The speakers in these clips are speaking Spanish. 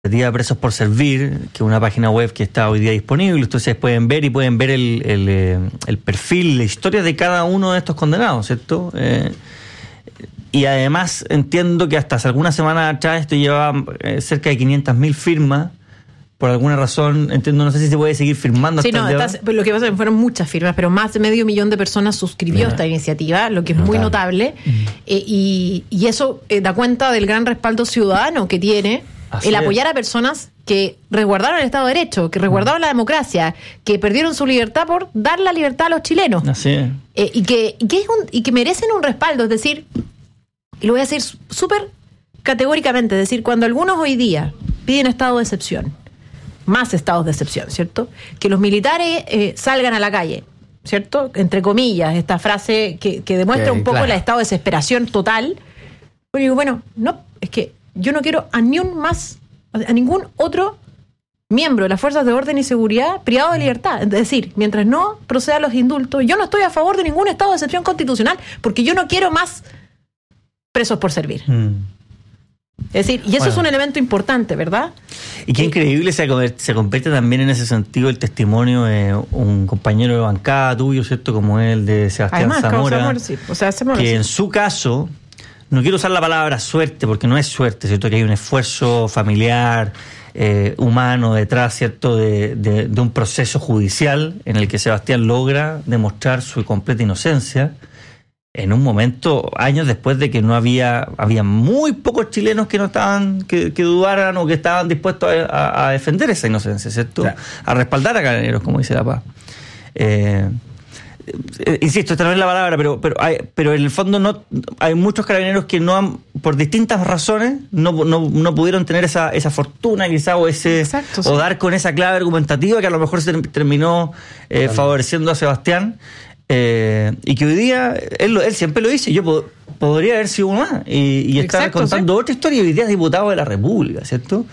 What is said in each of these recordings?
Presos por Servir, que es una página web que está hoy día disponible. Ustedes pueden ver el perfil, la historia de cada uno de estos condenados, ¿cierto? Y además entiendo que hasta hace algunas semanas atrás esto llevaba cerca de 500.000 firmas. Por alguna razón, entiendo, no sé si se puede seguir firmando. Sí, no, lo que pasa es que fueron muchas firmas, pero más de 500.000 de personas suscribió esta iniciativa, lo que es muy notable. Y eso da cuenta del gran respaldo ciudadano que tiene el apoyar a personas que resguardaron el Estado de Derecho, que resguardaron la democracia, que perdieron su libertad por dar la libertad a los chilenos. Así es. Y que merecen un respaldo, es decir, y lo voy a decir súper categóricamente, es decir, cuando algunos hoy día piden estado de excepción, más estados de excepción, ¿cierto? Que los militares salgan a la calle, ¿cierto? Entre comillas, esta frase que demuestra un poco el estado de desesperación total. Yo digo, bueno, no, es que yo no quiero a ningún otro miembro de las fuerzas de orden y seguridad privado de libertad. Es decir, mientras no procedan los indultos, yo no estoy a favor de ningún estado de excepción constitucional, porque yo no quiero más presos por servir. Es decir, y eso es un elemento importante, ¿verdad? Y qué increíble se convierte también en ese sentido el testimonio de un compañero de bancada tuyo, ¿cierto? Como el de Sebastián Zamora, que en su caso, no quiero usar la palabra suerte, porque no es suerte, ¿cierto? Que hay un esfuerzo familiar, humano detrás, ¿cierto? De un proceso judicial en el que Sebastián logra demostrar su completa inocencia. En un momento, años después de que no había muy pocos chilenos que no estaban, que dudaran o que estaban dispuestos a defender esa inocencia, ¿cierto? Claro. A respaldar a Carabineros, como dice la Paz. Insisto, esta no es la palabra, pero en el fondo no hay muchos carabineros que no han, por distintas razones, no pudieron tener esa fortuna quizá o dar con esa clave argumentativa que a lo mejor se terminó favoreciendo a Sebastián. Y que hoy día, él siempre lo dice, yo podría haber sido uno más y estar contando otra historia, y hoy día es diputado de la República, ¿cierto?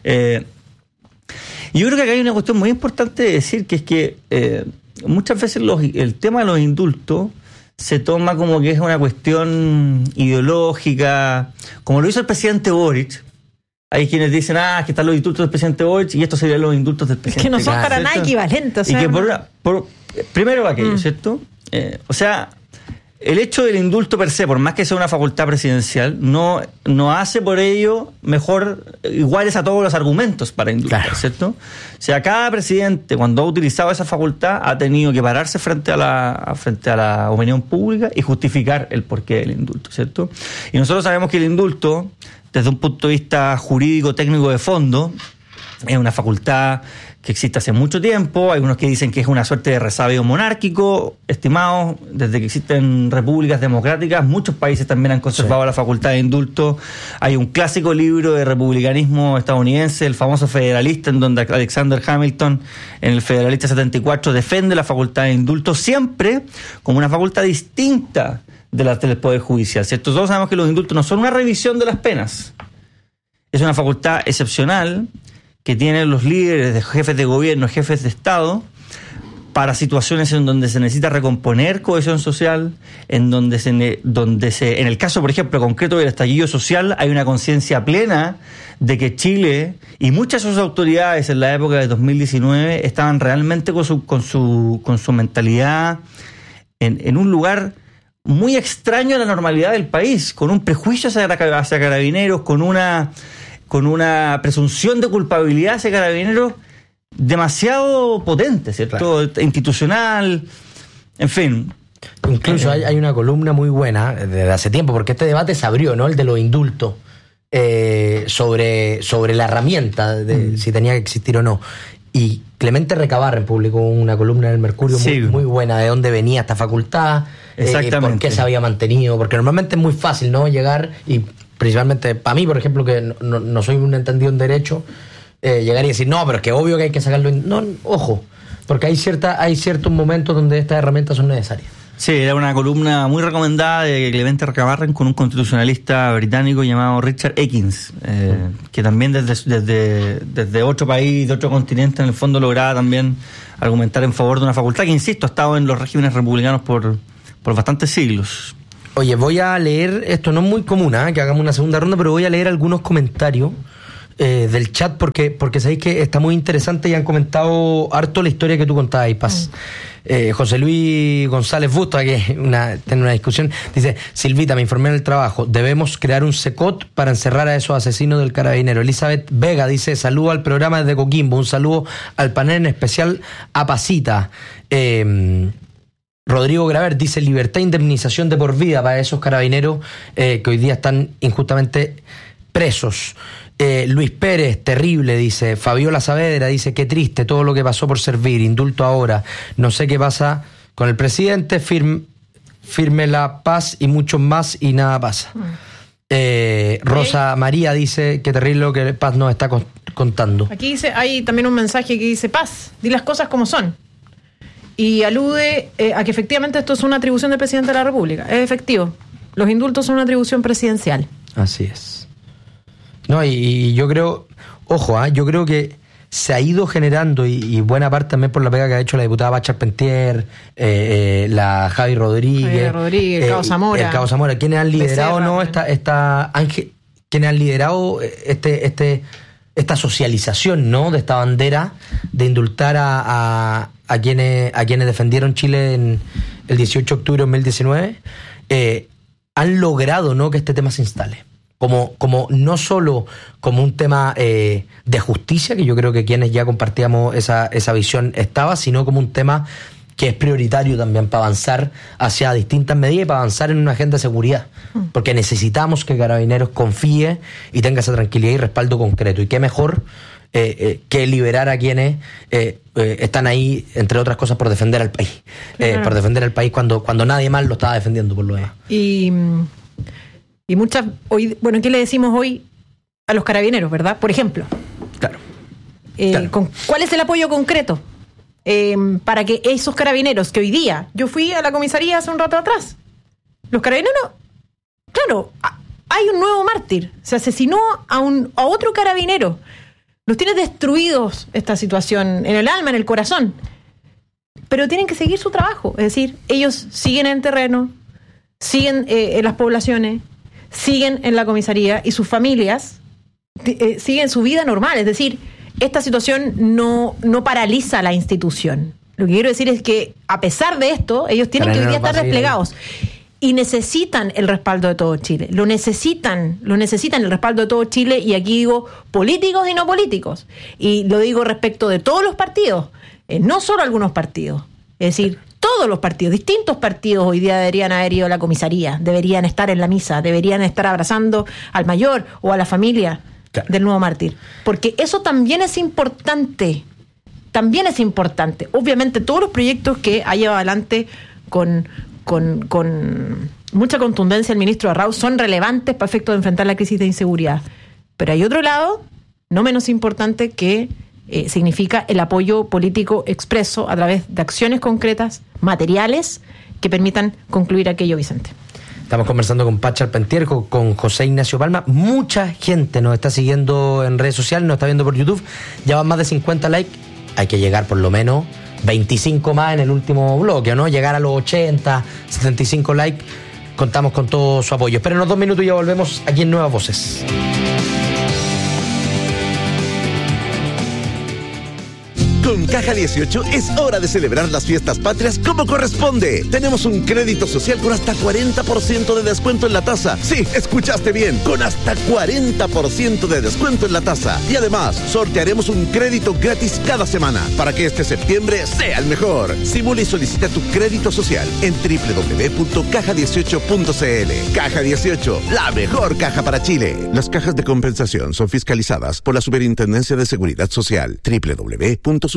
Y yo creo que acá hay una cuestión muy importante de decir, que es que muchas veces el tema de los indultos se toma como que es una cuestión ideológica, como lo hizo el presidente Boric. Hay quienes dicen, que están los indultos del presidente Boric y estos serían los indultos del presidente. Es que no son para nada equivalentes. Y que primero aquello, ¿cierto? O sea, el hecho del indulto per se, por más que sea una facultad presidencial, no hace por ello iguales a todos los argumentos para indultar, ¿cierto? O sea, cada presidente, cuando ha utilizado esa facultad, ha tenido que pararse frente a la opinión pública y justificar el porqué del indulto, ¿cierto? Y nosotros sabemos que el indulto, desde un punto de vista jurídico, técnico de fondo, es una facultad que existe hace mucho tiempo. Hay algunos que dicen que es una suerte de resabio monárquico, estimados, desde que existen repúblicas democráticas. Muchos países también han conservado la facultad de indulto. Hay un clásico libro de republicanismo estadounidense, el famoso Federalista, en donde Alexander Hamilton, en el Federalista 74, defiende la facultad de indulto siempre como una facultad distinta de la del Poder Judicial, ¿cierto? Todos sabemos que los indultos no son una revisión de las penas. Es una facultad excepcional que tienen los líderes, de jefes de gobierno, jefes de Estado, para situaciones en donde se necesita recomponer cohesión social, en donde en el caso, por ejemplo, concreto del estallido social, hay una conciencia plena de que Chile y muchas de sus autoridades en la época de 2019 estaban realmente con su mentalidad en un lugar muy extraño a la normalidad del país, con un prejuicio hacia Carabineros, con una presunción de culpabilidad hacia Carabineros demasiado potente, ¿cierto? Claro. Institucional, en fin. Incluso hay una columna muy buena desde hace tiempo, porque este debate se abrió, ¿no? El de los indultos, sobre la herramienta de si tenía que existir o no. Y Clemente Recabarren publicó una columna en el Mercurio muy buena, de dónde venía esta facultad, por qué se había mantenido, porque normalmente es muy fácil, ¿no? Llegar, y principalmente para mí, por ejemplo, que no soy un entendido en derecho, llegar y decir, no, pero es que obvio que hay que sacarlo. No, ojo, porque hay ciertos momentos donde estas herramientas son necesarias. Sí, era una columna muy recomendada de Clemente Recabarren con un constitucionalista británico llamado Richard Ekins, que también desde otro país, de otro continente, en el fondo lograba también argumentar en favor de una facultad que, insisto, ha estado en los regímenes republicanos por bastantes siglos. Oye, voy a leer, esto no es muy común, que hagamos una segunda ronda, pero voy a leer algunos comentarios del chat porque sabéis que está muy interesante y han comentado harto la historia que tú contabas, Paz. José Luis González Busta, que tiene una discusión, dice: Silvita, me informé en el trabajo, debemos crear un secot para encerrar a esos asesinos del Carabinero. Elizabeth Vega dice: saludo al programa desde Coquimbo, un saludo al panel, en especial a Pasita. Rodrigo Graver dice: libertad e indemnización de por vida para esos carabineros que hoy día están injustamente presos. Luis Pérez, terrible, dice. Fabiola Saavedra dice: qué triste todo lo que pasó por servir, indulto ahora, no sé qué pasa con el presidente, firme la paz y muchos más y nada pasa. Rosa María dice: qué terrible lo que Paz nos está contando. Aquí dice, hay también un mensaje que dice: Paz, di las cosas como son. Y alude a que efectivamente esto es una atribución del presidente de la República. Es efectivo, los indultos son una atribución presidencial. Así es. No, y yo creo, ojo, yo creo que se ha ido generando, y buena parte también por la pega que ha hecho la diputada Paz Charpentier, la Javi Rodríguez, el Cabo Zamora. El Cabo Zamora, quienes han liderado, quienes han liderado esta socialización, ¿no?, de esta bandera de indultar a quienes defendieron Chile en el 18 de octubre de 2019, han logrado, ¿no?, que este tema se instale. Como no solo como un tema de justicia, que yo creo que quienes ya compartíamos esa visión estaba, sino como un tema que es prioritario también para avanzar hacia distintas medidas y para avanzar en una agenda de seguridad. Porque necesitamos que Carabineros confíe y tenga esa tranquilidad y respaldo concreto. Y qué mejor que liberar a quienes están ahí, entre otras cosas, por defender al país. Por defender al país cuando nadie más lo estaba defendiendo, por lo demás. Y muchas, bueno, ¿qué le decimos hoy a los carabineros, verdad? Por ejemplo. Claro. ¿Cuál es el apoyo concreto para que esos carabineros que hoy día, yo fui a la comisaría hace un rato atrás, los carabineros, claro, hay un nuevo mártir, se asesinó a otro carabinero, los tiene destruidos esta situación en el alma, en el corazón, pero tienen que seguir su trabajo, es decir, ellos siguen en terreno, siguen en las poblaciones, siguen en la comisaría y sus familias siguen su vida normal. Es decir, esta situación no paraliza la institución. Lo que quiero decir es que, a pesar de esto, ellos tienen que hoy día estar desplegados. Y necesitan el respaldo de todo Chile. Lo necesitan el respaldo de todo Chile, y aquí digo políticos y no políticos. Y lo digo respecto de todos los partidos, no solo algunos partidos. Es decir, todos los partidos, distintos partidos hoy día deberían haber ido a la comisaría, deberían estar en la misa, deberían estar abrazando al mayor o a la familia del nuevo mártir. Porque eso también es importante. También es importante. Obviamente todos los proyectos que ha llevado adelante con mucha contundencia el ministro Arrau son relevantes para efectos de enfrentar la crisis de inseguridad. Pero hay otro lado, no menos importante, que significa el apoyo político expreso a través de acciones concretas, materiales, que permitan concluir aquello, Vicente. Estamos conversando con Paz Charpentier, con José Ignacio Palma. Mucha gente nos está siguiendo en redes sociales, nos está viendo por YouTube. Ya van más de 50 likes. Hay que llegar por lo menos 25 más en el último bloque, ¿no? Llegar a los 80, 75 likes. Contamos con todo su apoyo. Espérenos 2 minutos y ya volvemos aquí en Nuevas Voces. Con Caja 18 es hora de celebrar las fiestas patrias como corresponde. Tenemos un crédito social con hasta 40% de descuento en la tasa. Sí, escuchaste bien, con hasta 40% de descuento en la tasa. Y además, sortearemos un crédito gratis cada semana para que este septiembre sea el mejor. Simula y solicita tu crédito social en www.caja18.cl. Caja 18, la mejor caja para Chile. Las cajas de compensación son fiscalizadas por la Superintendencia de Seguridad Social. www.suceso.cl.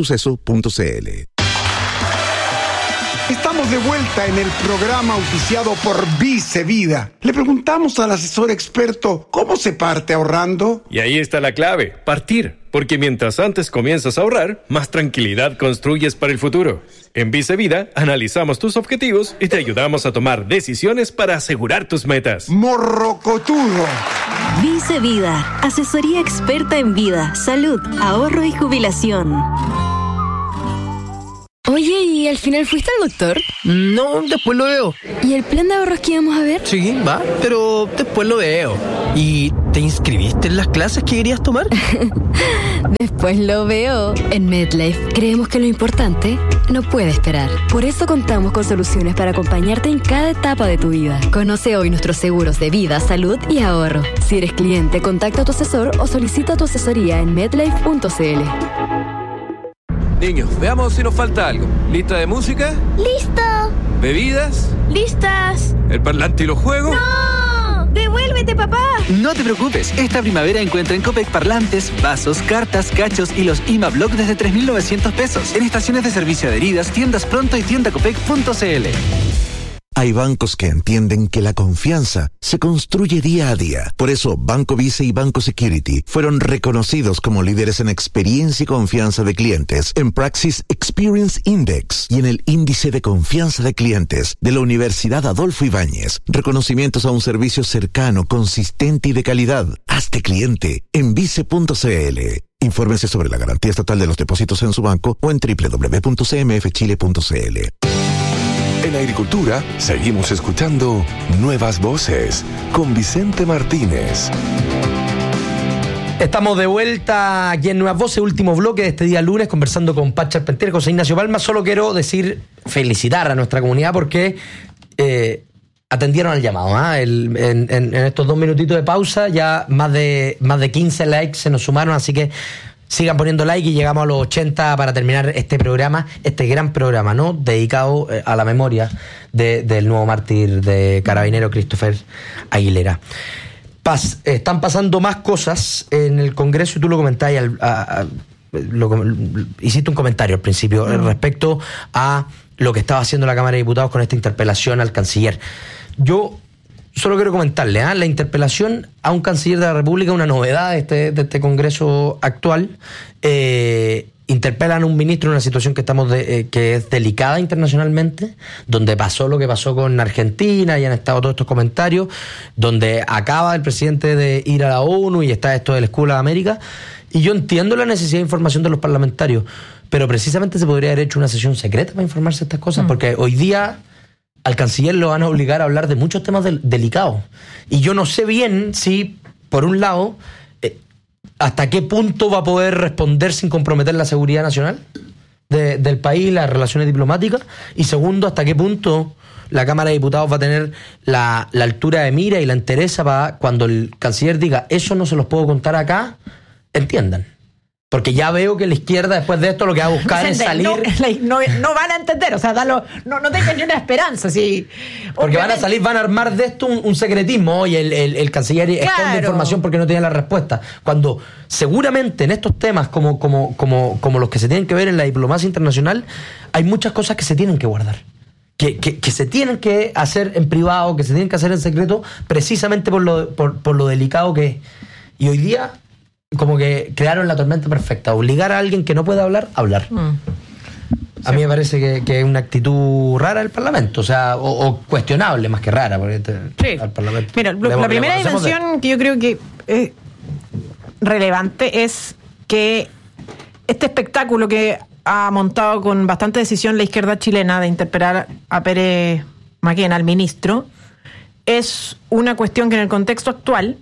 Estamos de vuelta en el programa auspiciado por Vice Vida. Le preguntamos al asesor experto cómo se parte ahorrando. Y ahí está la clave, partir. Porque mientras antes comienzas a ahorrar, más tranquilidad construyes para el futuro. En Vice Vida analizamos tus objetivos y te ayudamos a tomar decisiones para asegurar tus metas. Morrocotudo. Vice Vida, asesoría experta en vida, salud, ahorro y jubilación. Oye, ¿y al final fuiste al doctor? No, después lo veo. ¿Y el plan de ahorros que íbamos a ver? Sí, va, pero después lo veo. ¿Y te inscribiste en las clases que querías tomar? Después lo veo. En MedLife creemos que lo importante no puede esperar. Por eso contamos con soluciones para acompañarte en cada etapa de tu vida. Conoce hoy nuestros seguros de vida, salud y ahorro. Si eres cliente, contacta a tu asesor o solicita tu asesoría en medlife.cl. Niños, veamos si nos falta algo. ¿Lista de música? ¡Listo! ¿Bebidas? ¡Listas! ¿El parlante y los juegos? ¡No! ¡Devuélvete, papá! No te preocupes, esta primavera encuentra en Copec parlantes, vasos, cartas, cachos y los IMA-Block desde 3.900 pesos. En estaciones de servicio adheridas, tiendas Pronto y tiendacopec.cl. Hay bancos que entienden que la confianza se construye día a día. Por eso, Banco Vice y Banco Security fueron reconocidos como líderes en experiencia y confianza de clientes en Praxis Experience Index y en el Índice de Confianza de Clientes de la Universidad Adolfo Ibáñez. Reconocimientos a un servicio cercano, consistente y de calidad. Hazte cliente en vice.cl. Infórmense sobre la garantía estatal de los depósitos en su banco o en www.cmfchile.cl. En Agricultura, seguimos escuchando Nuevas Voces con Vicente Martínez. Estamos de vuelta aquí en Nuevas Voces, último bloque de este día lunes, conversando con Pacha Charpentier, José Ignacio Palma. Solo quiero felicitar a nuestra comunidad porque atendieron al llamado. En estos 2 minutitos de pausa ya más de 15 likes se nos sumaron, así que sigan poniendo like y llegamos a los 80 para terminar este programa, este gran programa, ¿no? Dedicado a la memoria del nuevo mártir de Carabinero Christopher Aguilera. Están pasando más cosas en el Congreso y tú lo comentabas, hiciste un comentario al principio respecto a lo que estaba haciendo la Cámara de Diputados con esta interpelación al canciller. Yo solo quiero comentarle, la interpelación a un canciller de la República, una novedad de este Congreso actual. Interpelan a un ministro en una situación que es delicada internacionalmente, donde pasó lo que pasó con Argentina y han estado todos estos comentarios, donde acaba el presidente de ir a la ONU y está esto del escudo de América. Y yo entiendo la necesidad de información de los parlamentarios, pero precisamente se podría haber hecho una sesión secreta para informarse de estas cosas, porque hoy día al canciller lo van a obligar a hablar de muchos temas delicados. Y yo no sé bien si, por un lado, hasta qué punto va a poder responder sin comprometer la seguridad nacional del país, las relaciones diplomáticas, y segundo, hasta qué punto la Cámara de Diputados va a tener la altura de mira y la entereza para cuando el canciller diga eso no se los puedo contar acá, entiendan. Porque ya veo que la izquierda después de esto lo que va a buscar es salir. No van a entender, o sea, no tengan ni una esperanza. Sí. Porque van a salir, van a armar de esto un secretismo y el canciller esconde información porque no tiene la respuesta. Cuando seguramente en estos temas como los que se tienen que ver en la diplomacia internacional, hay muchas cosas que se tienen que guardar. Que se tienen que hacer en privado, que se tienen que hacer en secreto, precisamente por lo delicado que es. Y hoy día como que crearon la tormenta perfecta, obligar a alguien que no puede hablar a hablar. A mí me parece que es una actitud rara del Parlamento, o cuestionable más que rara, porque al Parlamento. Mira, la primera dimensión que yo creo que es relevante es que este espectáculo que ha montado con bastante decisión la izquierda chilena de interpelar a Pérez Maquena, al ministro, es una cuestión que en el contexto actual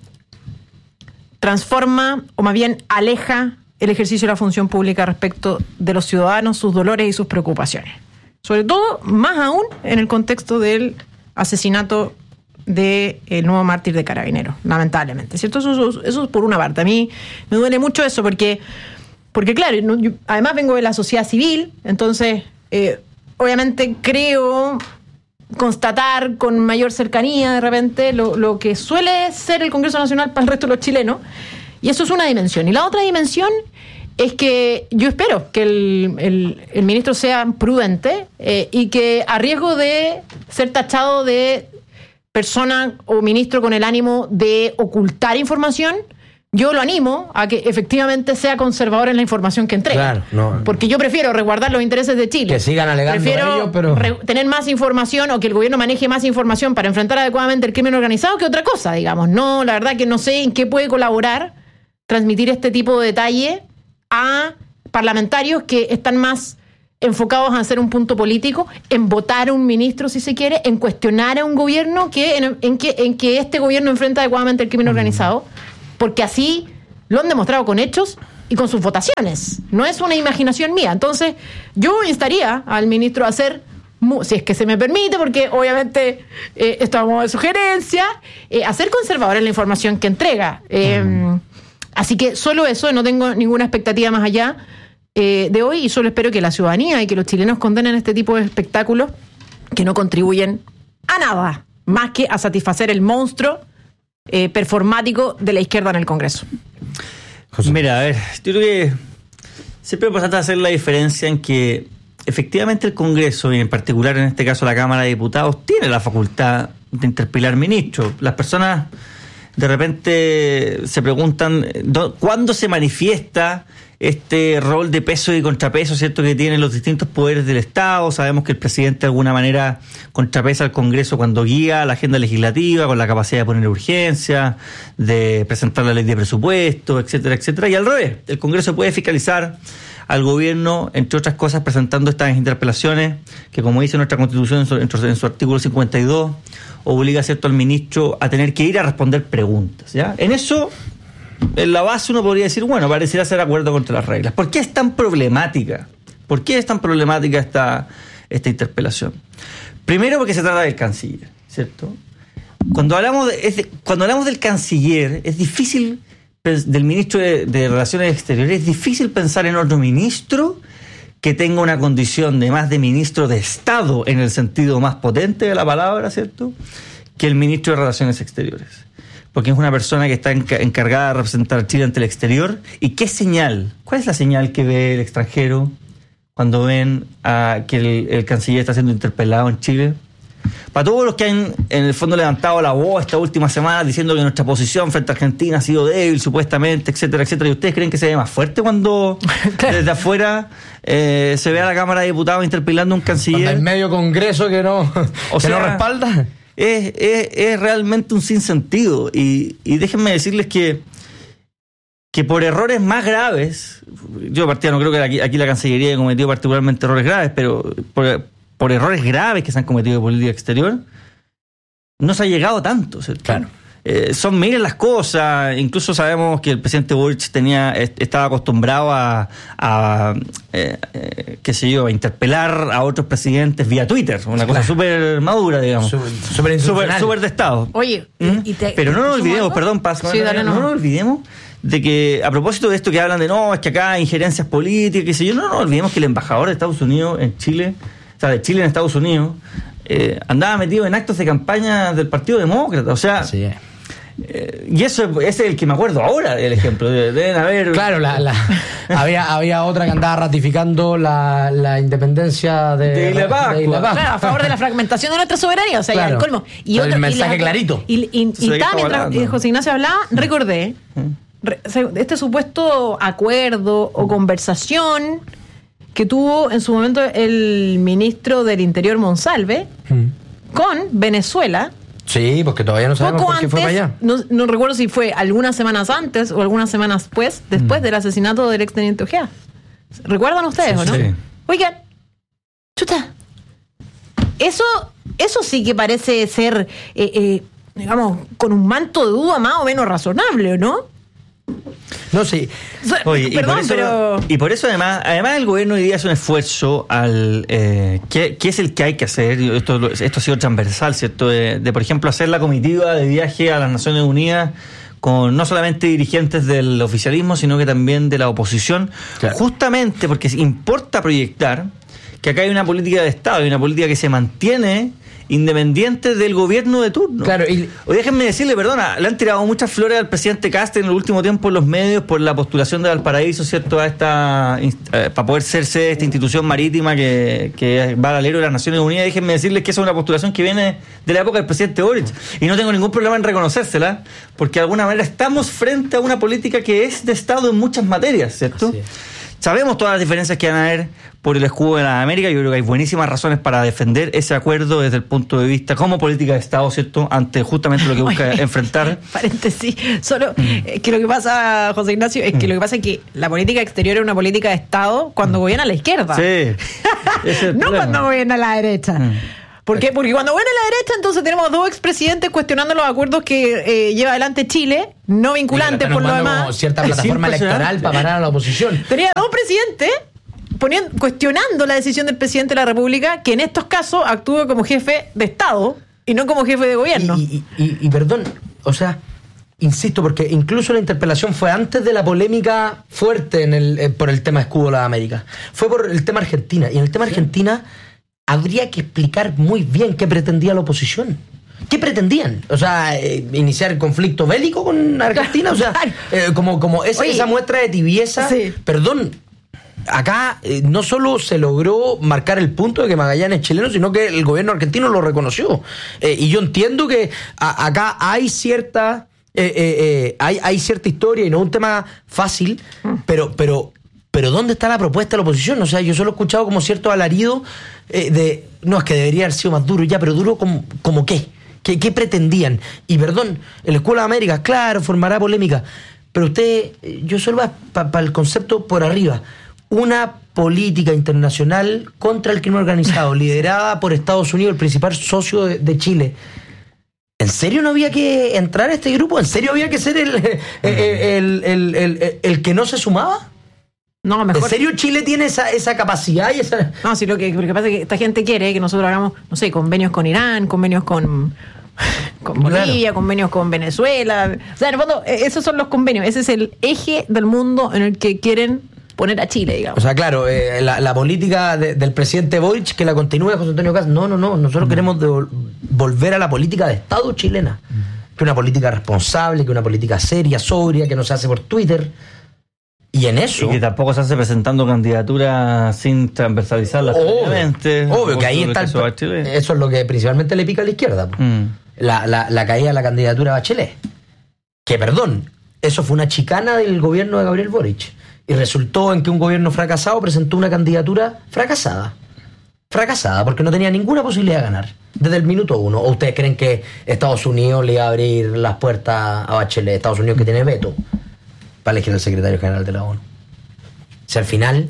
transforma, o más bien aleja, el ejercicio de la función pública respecto de los ciudadanos, sus dolores y sus preocupaciones. Sobre todo, más aún, en el contexto del asesinato del nuevo mártir de Carabineros, lamentablemente, ¿cierto? Eso es por una parte. A mí me duele mucho eso porque claro, yo además vengo de la sociedad civil, entonces, obviamente creo constatar con mayor cercanía de repente lo que suele ser el Congreso Nacional para el resto de los chilenos, y eso es una dimensión. Y la otra dimensión es que yo espero que el ministro sea prudente y que, a riesgo de ser tachado de persona o ministro con el ánimo de ocultar información, yo lo animo a que efectivamente sea conservador en la información que entrega. Claro, porque yo prefiero resguardar los intereses de Chile. Que sigan alegando ellos, pero tener más información, o que el gobierno maneje más información para enfrentar adecuadamente el crimen organizado, que otra cosa, digamos. No, la verdad que no sé en qué puede colaborar transmitir este tipo de detalle a parlamentarios que están más enfocados a hacer un punto político, en votar a un ministro, si se quiere, en cuestionar a un gobierno en que este gobierno enfrenta adecuadamente el crimen organizado, porque así lo han demostrado con hechos y con sus votaciones. No es una imaginación mía. Entonces, yo instaría al ministro a hacer, si es que se me permite, porque obviamente esto es de sugerencia, a ser conservador en la información que entrega. Así que solo eso, no tengo ninguna expectativa más allá de hoy, y solo espero que la ciudadanía y que los chilenos condenen este tipo de espectáculos que no contribuyen a nada más que a satisfacer el monstruo performático de la izquierda en el Congreso. José. Mira, a ver, yo creo que siempre es importante hacer la diferencia en que efectivamente el Congreso, y en particular en este caso la Cámara de Diputados, tiene la facultad de interpelar ministros. Las personas de repente se preguntan ¿cuándo se manifiesta este rol de peso y contrapeso, cierto, que tienen los distintos poderes del Estado? Sabemos que el presidente de alguna manera contrapesa al Congreso cuando guía la agenda legislativa, con la capacidad de poner urgencia, de presentar la ley de presupuesto, etcétera, etcétera. Y al revés, el Congreso puede fiscalizar al gobierno, entre otras cosas, presentando estas interpelaciones que, como dice nuestra Constitución en su artículo 52, obliga, cierto, al ministro a tener que ir a responder preguntas, ¿ya? En eso, en la base uno podría decir, bueno, pareciera ser acuerdo contra las reglas. ¿Por qué es tan problemática? ¿Por qué es tan problemática esta interpelación? Primero, porque se trata del canciller, ¿cierto? Cuando hablamos del canciller, es difícil, del ministro de Relaciones Exteriores, es difícil pensar en otro ministro que tenga una condición de más de ministro de Estado, en el sentido más potente de la palabra, ¿cierto?, que el ministro de Relaciones Exteriores. Porque es una persona que está encargada de representar a Chile ante el exterior. ¿Y qué señal? ¿Cuál es la señal que ve el extranjero cuando ven que el canciller está siendo interpelado en Chile? Para todos los que han, en el fondo, levantado la voz esta última semana diciendo que nuestra posición frente a Argentina ha sido débil, supuestamente, etcétera, etcétera, ¿y ustedes creen que se ve más fuerte cuando desde afuera se ve a la Cámara de Diputados interpelando a un canciller? Cuando hay medio Congreso que no respalda. Es realmente un sinsentido. Y déjenme decirles que por errores más graves, yo de partida no creo que aquí la Cancillería haya cometido particularmente errores graves, pero por errores graves que se han cometido en política exterior, no se ha llegado tanto, ¿cierto? Claro. Son miles las cosas. Incluso sabemos que el presidente Boric estaba acostumbrado a interpelar a otros presidentes vía Twitter, una cosa súper madura, digamos, súper de Estado. Oye, pero no nos olvidemos, perdón, Paz, no nos olvidemos de que, a propósito de esto que hablan de es que acá hay injerencias políticas, qué sé yo, no nos olvidemos que el embajador de Estados Unidos en Chile, o sea, de Chile en Estados Unidos, andaba metido en actos de campaña del Partido Demócrata, o sea, sí. Y ese es el que me acuerdo ahora del ejemplo. Deben haber. Claro, había otra que andaba ratificando la independencia de la Paz. Claro, a favor de la fragmentación de nuestra soberanía, o sea, claro. Ya el colmo. Y el mensaje clarito. Y mientras José Ignacio hablaba, recordé este supuesto acuerdo o conversación que tuvo en su momento el ministro del Interior, Monsalve, con Venezuela. Sí, porque todavía no sabemos por qué fue para allá. No recuerdo si fue algunas semanas antes o algunas semanas después del asesinato del exteniente Ojea. ¿Recuerdan ustedes, o no? Sí. Oigan, chuta, eso sí que parece ser, digamos, con un manto de duda más o menos razonable, ¿no? No, sí. Oye, y por eso además el gobierno hoy día hace un esfuerzo ¿qué es el que hay que hacer? Esto ha sido transversal, ¿cierto? De por ejemplo, hacer la comitiva de viaje a las Naciones Unidas con no solamente dirigentes del oficialismo, sino que también de la oposición, claro. Justamente porque importa proyectar que acá hay una política de Estado, hay una política que se mantiene independiente del gobierno de turno. Claro, o déjenme decirle, perdona, le han tirado muchas flores al presidente Cast en el último tiempo en los medios por la postulación de Valparaíso, ¿cierto?, para poder serse esta institución marítima que va al alero de las Naciones Unidas. Déjenme decirles que esa es una postulación que viene de la época del presidente Boric, y no tengo ningún problema en reconocérsela, porque de alguna manera estamos frente a una política que es de Estado en muchas materias, ¿cierto? sabemos todas las diferencias que van a haber por el escudo de la América. Yo creo que hay buenísimas razones para defender ese acuerdo desde el punto de vista como política de Estado, ¿cierto? Ante justamente lo que busca enfrentar. Paréntesis, solo que lo que pasa, José Ignacio, es que lo que pasa es que la política exterior es una política de Estado cuando gobierna la izquierda. Sí. No cuando gobierna la derecha. ¿Por qué? Porque cuando gobierna la derecha, entonces tenemos 2 expresidentes cuestionando los acuerdos que lleva adelante Chile, no vinculantes por lo demás. Como cierta plataforma electoral para parar a la oposición. Tenía 2 presidentes cuestionando la decisión del presidente de la República, que en estos casos actúa como jefe de Estado y no como jefe de gobierno. Y perdón, o sea, insisto, porque incluso la interpelación fue antes de la polémica fuerte por el tema escudo de la América. Fue por el tema Argentina. Y en el tema Argentina habría que explicar muy bien qué pretendía la oposición. ¿Qué pretendían? O sea, iniciar conflicto bélico con Argentina. O sea, como esa muestra de tibieza. Sí. Perdón, acá no solo se logró marcar el punto de que Magallanes es chileno, sino que el gobierno argentino lo reconoció. Y yo entiendo que acá hay cierta hay cierta historia y no es un tema fácil, pero ¿dónde está la propuesta de la oposición? O sea, yo solo he escuchado como cierto alarido no, es que debería haber sido más duro ya, pero duro como ¿qué? ¿Qué pretendían? Y perdón, el Escudo de América, claro, formará polémica, pero yo solo voy para el concepto por arriba. Una política internacional contra el crimen organizado, liderada por Estados Unidos, el principal socio de Chile. ¿En serio no había que entrar a este grupo? ¿En serio había que ser el que no se sumaba? No, mejor. ¿En serio Chile tiene esa capacidad y esa...? No, sí, lo que pasa es que esta gente quiere que nosotros hagamos, no sé, convenios con Irán, convenios con Bolivia, claro, convenios con Venezuela. O sea, en el fondo, esos son los convenios. Ese es el eje del mundo en el que quieren poner a Chile, digamos. O sea, claro, la política del presidente Boric, que la continúe José Antonio Kast. No. Nosotros queremos volver a la política de Estado chilena. Que una política responsable, que una política seria, sobria, que no se hace por Twitter. Y en eso... Y que tampoco se hace presentando candidaturas sin transversalizarlas. Obvio, que ahí está eso es lo que principalmente le pica a la izquierda. La caída de la candidatura de Bachelet. Que, perdón, eso fue una chicana del gobierno de Gabriel Boric. Y resultó en que un gobierno fracasado presentó una candidatura fracasada, porque no tenía ninguna posibilidad de ganar desde el minuto 1. ¿O ustedes creen que Estados Unidos le iba a abrir las puertas a Bachelet? Estados Unidos, que tiene veto para elegir al secretario general de la ONU. Si al final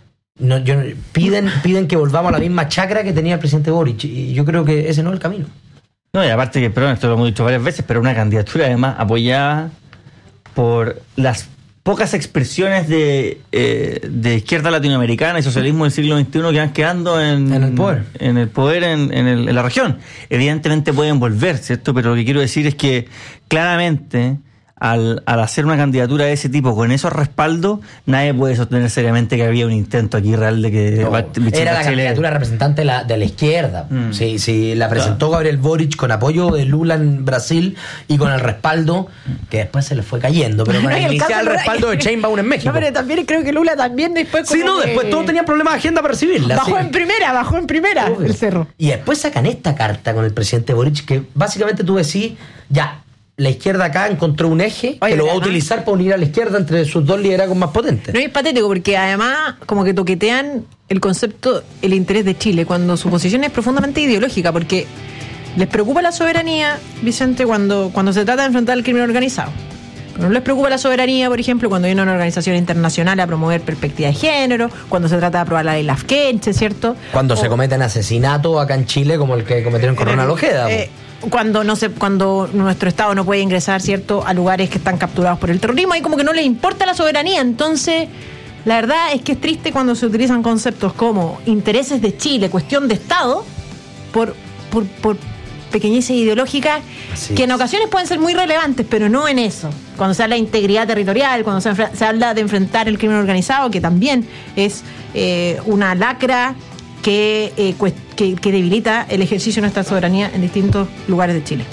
piden que volvamos a la misma chacra que tenía el presidente Boric, y yo creo que ese no es el camino. No, y aparte que, perdón, esto lo hemos dicho varias veces, pero una candidatura además apoyada por las pocas expresiones de izquierda latinoamericana y socialismo del siglo XXI que van quedando en el poder en la región. Evidentemente pueden volver, ¿cierto? Pero lo que quiero decir es que claramente al hacer una candidatura de ese tipo con esos respaldos, nadie puede sostener seriamente que había un intento aquí real de que... Era la candidatura representante de la izquierda. Sí, la presentó Gabriel Boric con apoyo de Lula en Brasil y con el respaldo que después se le fue cayendo, pero con el inicial respaldo de Sheinbaum en México. No, pero también creo que Lula también después... después todos tenían problemas de agenda para recibirla. Bajó en primera el cerro. Y después sacan esta carta con el presidente Boric que básicamente tú decís, ya, la izquierda acá encontró un eje que lo va a utilizar para unir a la izquierda entre sus dos liderazgos más potentes. No, es patético porque además como que toquetean el concepto, el interés de Chile, cuando su posición es profundamente ideológica, porque les preocupa la soberanía, Vicente, cuando se trata de enfrentar el crimen organizado. No les preocupa la soberanía, por ejemplo, cuando viene una organización internacional a promover perspectiva de género, cuando se trata de aprobar la ley Lafkenche, ¿cierto? Cuando se cometen asesinatos acá en Chile, como el que cometieron con Ronald Ojeda. Cuando nuestro Estado no puede ingresar, ¿cierto?, a lugares que están capturados por el terrorismo, ahí como que no les importa la soberanía. Entonces, la verdad es que es triste cuando se utilizan conceptos como intereses de Chile, cuestión de Estado, por pequeñeces ideológicas que en ocasiones pueden ser muy relevantes, pero no en eso. Cuando se habla de integridad territorial, cuando se habla de enfrentar el crimen organizado, que también es una lacra que debilita el ejercicio de nuestra soberanía en distintos lugares de Chile.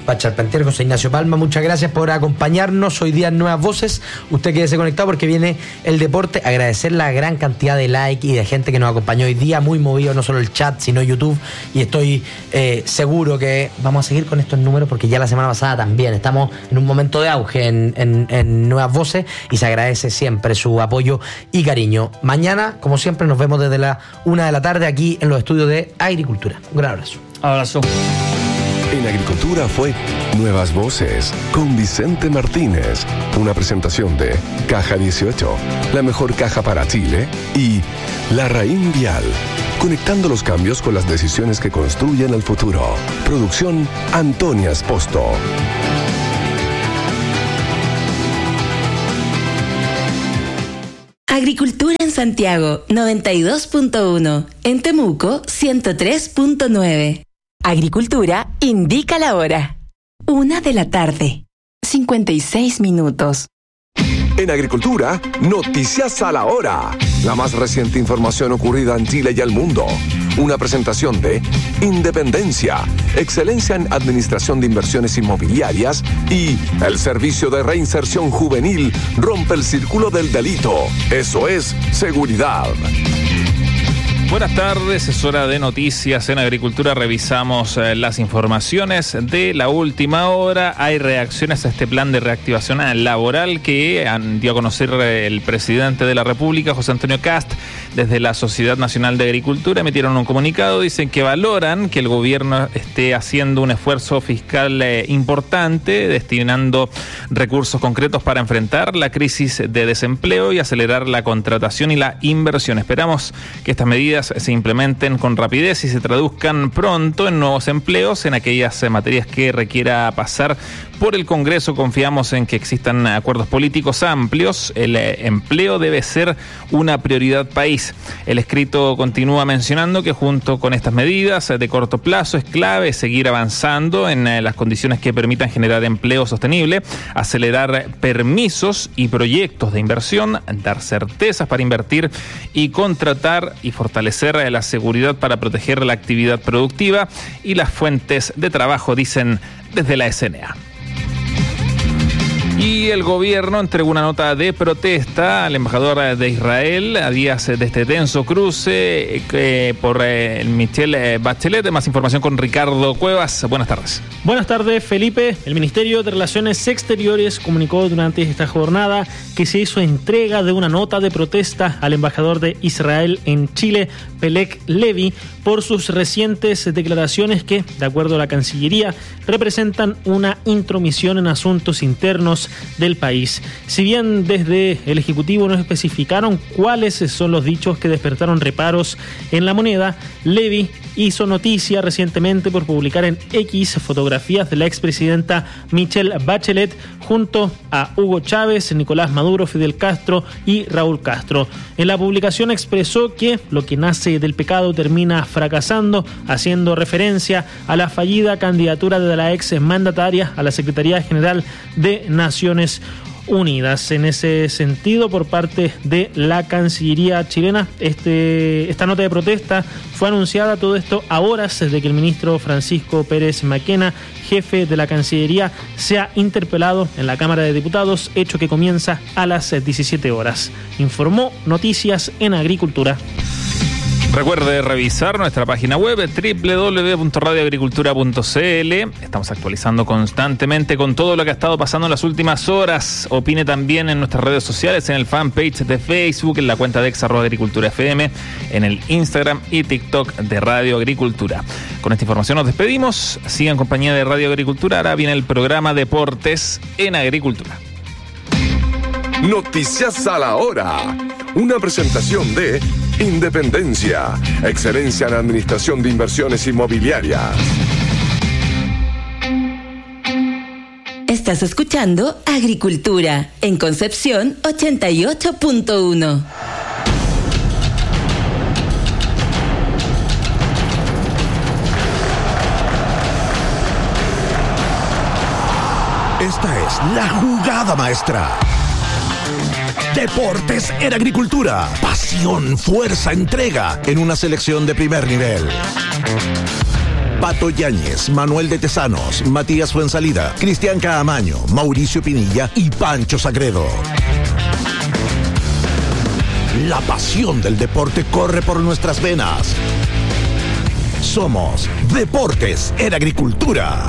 Charpentier, José Ignacio Palma, muchas gracias por acompañarnos hoy día en Nuevas Voces. Usted quédese conectado porque viene el deporte. Agradecer la gran cantidad de likes y de gente que nos acompañó hoy día, muy movido, no solo el chat, sino YouTube, y estoy seguro que vamos a seguir con estos números porque ya la semana pasada también estamos en un momento de auge en Nuevas Voces y se agradece siempre su apoyo y cariño. Mañana, como siempre, nos vemos desde la 1 de la tarde aquí en los estudios de Agricultura. Un gran abrazo. Abrazo. En Agricultura fue Nuevas Voces con Vicente Martínez. Una presentación de Caja 18, la mejor caja para Chile, y Larraín Vial, conectando los cambios con las decisiones que construyen el futuro. Producción Antonia Esposto. Agricultura en Santiago, 92.1. En Temuco, 103.9. Agricultura indica la hora. 1 de la tarde, 56 minutos. En Agricultura, noticias a la hora. La más reciente información ocurrida en Chile y el mundo. Una presentación de Independencia, excelencia en administración de inversiones inmobiliarias, y el Servicio de Reinserción Juvenil rompe el círculo del delito. Eso es seguridad. Buenas tardes, es hora de noticias en Agricultura. Revisamos las informaciones de la última hora. Hay reacciones a este plan de reactivación laboral que dio a conocer el presidente de la República, José Antonio Kast. Desde la Sociedad Nacional de Agricultura emitieron un comunicado. Dicen que valoran que el gobierno esté haciendo un esfuerzo fiscal importante, destinando recursos concretos para enfrentar la crisis de desempleo y acelerar la contratación y la inversión. Esperamos que estas medidas se implementen con rapidez y se traduzcan pronto en nuevos empleos en aquellas materias que requiera pasar por el Congreso. Confiamos en que existan acuerdos políticos amplios. El empleo debe ser una prioridad país. El escrito continúa mencionando que junto con estas medidas de corto plazo es clave seguir avanzando en las condiciones que permitan generar empleo sostenible, acelerar permisos y proyectos de inversión, dar certezas para invertir y contratar y fortalecer la seguridad para proteger la actividad productiva y las fuentes de trabajo, dicen desde la SNA. Y el gobierno entregó una nota de protesta al embajador de Israel a días de este tenso cruce por Michelle Bachelet. Más información con Ricardo Cuevas. Buenas tardes. Buenas tardes, Felipe. El Ministerio de Relaciones Exteriores comunicó durante esta jornada que se hizo entrega de una nota de protesta al embajador de Israel en Chile, Pelek Levy, por sus recientes declaraciones que, de acuerdo a la Cancillería, representan una intromisión en asuntos internos del país. Si bien desde el Ejecutivo no especificaron cuáles son los dichos que despertaron reparos en la moneda, Levy hizo noticia recientemente por publicar en X fotografías de la expresidenta Michelle Bachelet junto a Hugo Chávez, Nicolás Maduro, Fidel Castro y Raúl Castro. En la publicación expresó que lo que nace del pecado termina fracasando, haciendo referencia a la fallida candidatura de la ex mandataria a la Secretaría General de Naciones Unidas. En ese sentido, por parte de la Cancillería chilena, esta nota de protesta fue anunciada, todo esto a horas de que el ministro Francisco Pérez Maquena, jefe de la Cancillería, sea interpelado en la Cámara de Diputados, hecho que comienza a las 17 horas. Informó Noticias en Agricultura. Recuerde revisar nuestra página web www.radioagricultura.cl. Estamos actualizando constantemente con todo lo que ha estado pasando en las últimas horas. Opine también en nuestras redes sociales, en el fanpage de Facebook, en la cuenta de @agricultura_fm, en el Instagram y TikTok de Radio Agricultura. Con esta información nos despedimos. Sigan en compañía de Radio Agricultura. Ahora viene el programa Deportes en Agricultura. Noticias a la hora. Una presentación de Independencia, excelencia en administración de inversiones inmobiliarias. Estás escuchando Agricultura en Concepción 88.1. Esta es la jugada maestra. Deportes en Agricultura. Pasión, fuerza, entrega en una selección de primer nivel. Pato Yáñez, Manuel de Tesanos, Matías Fuensalida, Cristian Caamaño, Mauricio Pinilla y Pancho Sagredo. La pasión del deporte corre por nuestras venas. Somos Deportes en Agricultura.